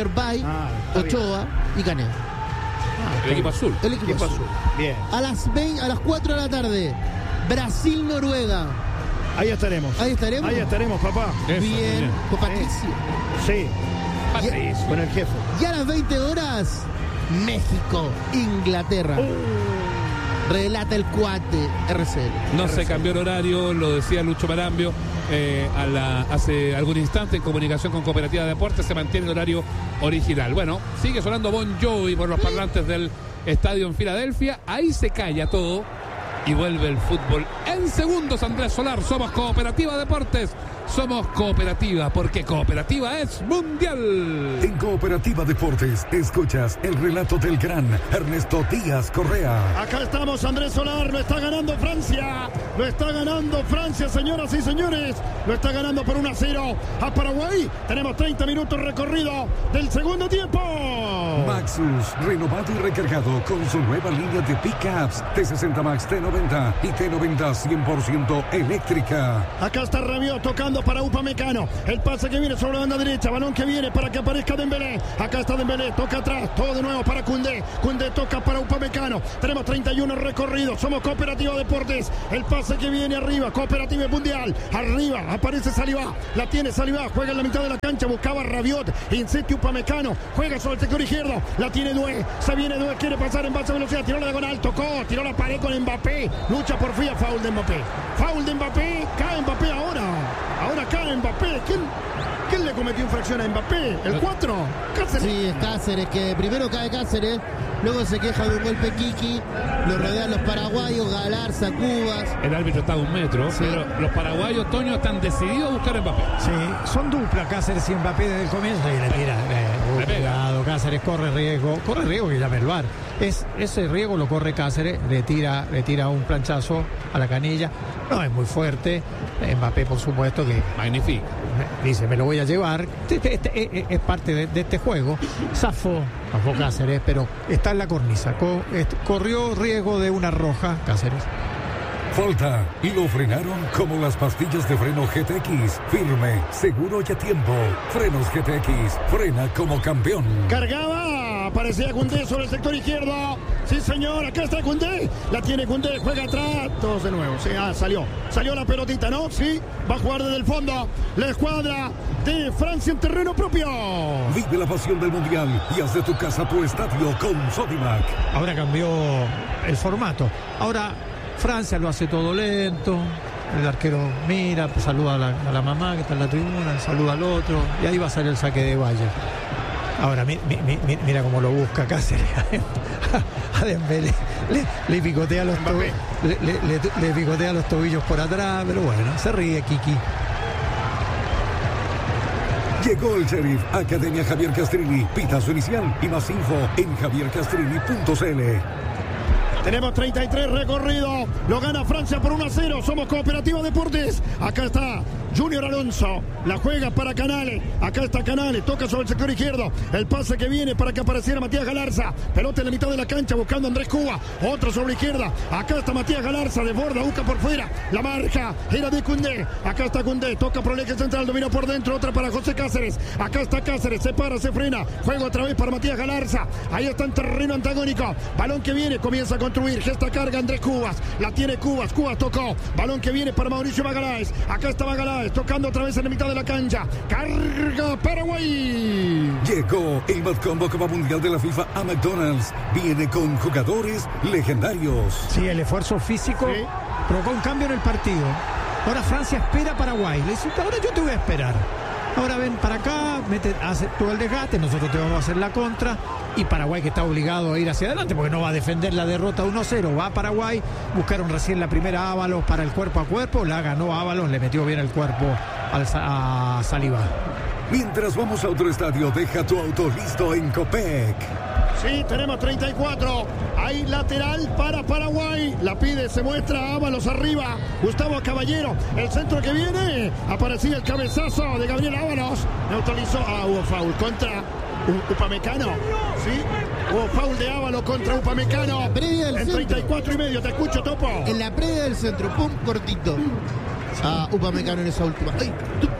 Ochoa y Caneo. El equipo azul. El equipo azul. Bien. A las 4 de la tarde, Brasil-Noruega. Ahí estaremos, papá. Eso, bien. Con Patricio. Sí. Patricio. Con el jefe. Y a las 20 horas, México-Inglaterra. Relata el cuate RCL. No se cambió el horario, lo decía Lucho Marambio. hace algún instante en comunicación con Cooperativa de Deportes. Se mantiene el horario original. Bueno, sigue sonando Bon Jovi por los parlantes del estadio en Filadelfia. Ahí se calla todo y vuelve el fútbol en segundos. Andrés Solar, somos Cooperativa Deportes. Somos Cooperativa, porque Cooperativa es mundial. En Cooperativa Deportes escuchas el relato del gran Ernesto Díaz Correa. Acá estamos, Andrés Solar, lo está ganando Francia. Lo está ganando Francia, señoras y señores. Lo está ganando por 1-0 a Paraguay. Tenemos 30 minutos recorrido del segundo tiempo. Maxus, renovado y recargado con su nueva línea de pickups T60 Max T90 y T90 100% eléctrica. Acá está Rabiot tocando para Upamecano. El pase que viene sobre la banda derecha. Balón que viene para que aparezca Dembélé. Acá está Dembélé. Toca atrás. Todo de nuevo para Koundé. Koundé toca para Upamecano. Tenemos 31 recorridos. Somos Cooperativa Deportes. El pase que viene arriba. Cooperativa Mundial. Arriba aparece Saliba. La tiene Saliba. Juega en la mitad de la cancha. Buscaba Rabiot. Insiste Upamecano. Juega sobre el sector izquierdo. La tiene Doué. Se viene Doué. Quiere pasar en base a velocidad. Tiró la diagonal. Tocó. Tiró la pared con Mbappé. Lucha por fin. Foul de Mbappé. Foul de Mbappé. Cae Mbappé ahora. Ahora cae Mbappé. ¿Quién le cometió infracción a Mbappé? ¿El 4? Cáceres. Sí, es Cáceres, que primero cae Cáceres, luego se queja de un golpe Kiki, lo rodean los paraguayos, Galarza, Cubas. El árbitro está a 1 metro, sí. Pero los paraguayos, Toño, están decididos a buscar a Mbappé. Sí, son dupla Cáceres y Mbappé desde el comienzo y le tira. Cuidado, Cáceres corre riesgo que llame el VAR. Ese riesgo lo corre Cáceres, le tira un planchazo a la canilla. No es muy fuerte. Mbappé, por supuesto, que magnífico. Dice, me lo voy a llevar. Es parte de este juego. Zafó Cáceres, pero está en la cornisa. Corrió riesgo de una roja Cáceres. Falta y lo frenaron como las pastillas de freno GTX. Firme, seguro y a tiempo. Frenos GTX, frena como campeón. Cargaba, aparecía Koundé sobre el sector izquierdo. Sí, señor, acá está Koundé. La tiene Koundé, juega atrás. Todos de nuevo. Sí, salió la pelotita, ¿no? Sí, va a jugar desde el fondo. La escuadra de Francia en terreno propio. Vive la pasión del mundial y haz de tu casa tu estadio con Sodimac. Ahora cambió el formato. Ahora Francia lo hace todo lento. El arquero mira, pues saluda a la mamá que está en la tribuna, saluda al otro y ahí va a salir el saque de Valle. Ahora mira cómo lo busca Cáceres a Dembélé. Le picotea los tobillos, le picotea los tobillos por atrás, pero bueno, se ríe Kiki. Llegó el Sheriff, Academia Javier Castrilli. Pitazo inicial y más info en javiercastrilli.cl. Tenemos 33 recorridos. Lo gana Francia por 1-0. Somos Cooperativa Deportes. Acá está Junior Alonso. La juega para Canales. Acá está Canales. Toca sobre el sector izquierdo. El pase que viene para que apareciera Matías Galarza. Pelota en la mitad de la cancha buscando a Andrés Cuba. Otro sobre la izquierda. Acá está Matías Galarza. Desborda, busca por fuera. La marca era de Koundé. Acá está Koundé. Toca por el eje central. Domina por dentro. Otra para José Cáceres. Acá está Cáceres. Se para, se frena. Juego otra vez para Matías Galarza. Ahí está en terreno antagónico. Balón que viene. Comienza a construir. Gesta carga Andrés Cubas. La tiene Cubas. Cubas tocó. Balón que viene para Mauricio Magaláes. Acá está Magaláes. Tocando otra vez en la mitad de la cancha. Carga Paraguay. Llegó el Mad Combo Copa Mundial de la FIFA a McDonald's. Viene con jugadores legendarios. Sí, el esfuerzo físico provocó un cambio en el partido. Ahora Francia espera a Paraguay. Le dice, ahora yo te voy a esperar. Ahora ven para acá, hace todo el desgaste, nosotros te vamos a hacer la contra. Y Paraguay, que está obligado a ir hacia adelante porque no va a defender la derrota 1-0, va a Paraguay. Buscaron recién la primera Ábalos para el cuerpo a cuerpo, la ganó Ábalos, le metió bien el cuerpo a Saliba. Mientras vamos a otro estadio, deja tu auto listo en Copec. Sí, tenemos 34. Hay lateral para Paraguay. La pide, se muestra Ábalos arriba. Gustavo Caballero. El centro que viene. Aparecía el cabezazo de Gabriel Ábalos. Neutralizó. Hubo foul contra Upamecano. Sí. Hubo foul de Ábalos contra Upamecano. En 34 y medio. Te escucho, Topo. En la previa del centro. Pum, cortito. Upamecano en esa última. ¡Ay!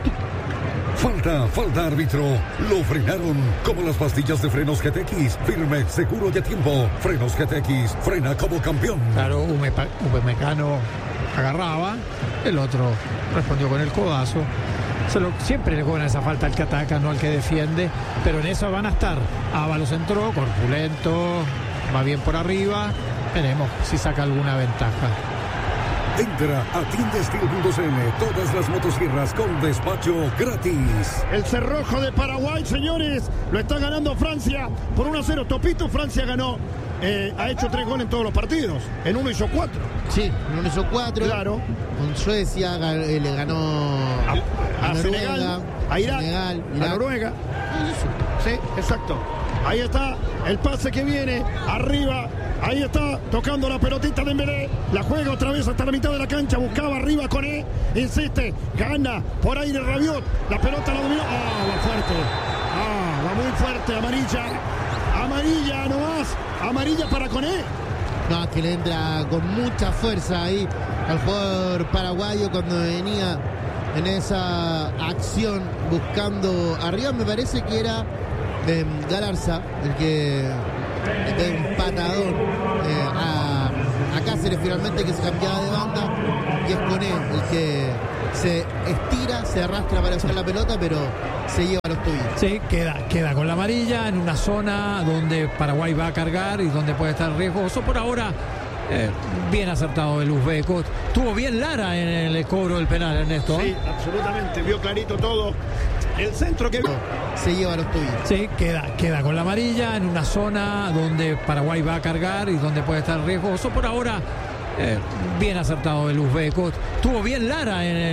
Falta árbitro. Lo frenaron como las pastillas de frenos GTX. Firme, seguro y a tiempo. Frenos GTX, frena como campeón. Claro, Upamecano agarraba, el otro respondió con el codazo. Siempre le cobran esa falta al que ataca, no al que defiende. Pero en eso van a estar. Ábalos entró, corpulento, va bien por arriba. Veremos si saca alguna ventaja. Entra a tiendasteel.cl. Todas las motosierras con despacho gratis. El cerrojo de Paraguay, señores, lo está ganando Francia por 1-0. Topito, Francia ganó. Ha hecho 3 goles en todos los partidos. En uno hizo 4. Sí, en uno hizo 4. Claro. Con Suecia le ganó a Noruega, Senegal, a Irak, a Noruega. Sí, exacto. Ahí está el pase que viene. Arriba. Ahí está, tocando la pelotita de Dembélé. La juega otra vez hasta la mitad de la cancha. Buscaba arriba Koné. Insiste. Gana por ahí de Rabiot. La pelota la dominó. Va fuerte. Va muy fuerte. Amarilla. Amarilla nomás. Amarilla para Koné. No, que le entra con mucha fuerza ahí al jugador paraguayo cuando venía en esa acción buscando arriba. Me parece que era Galarza el que le pega un patadón a Cáceres finalmente, que se cambiaba de banda, y es Koné el que se estira, se arrastra para buscar la pelota, pero se lleva a los tobillos. Sí, queda con la amarilla en una zona donde Paraguay va a cargar y donde puede estar riesgoso. Por ahora, bien acertado el uzbeco. Tuvo bien Lara en el cobro del penal, Ernesto. Sí, absolutamente, vio clarito todo. El centro que se lleva a los tobillos. Sí, queda con la amarilla en una zona donde Paraguay va a cargar y donde puede estar riesgoso. Por ahora, bien acertado el uzbeco. Tuvo bien Lara en el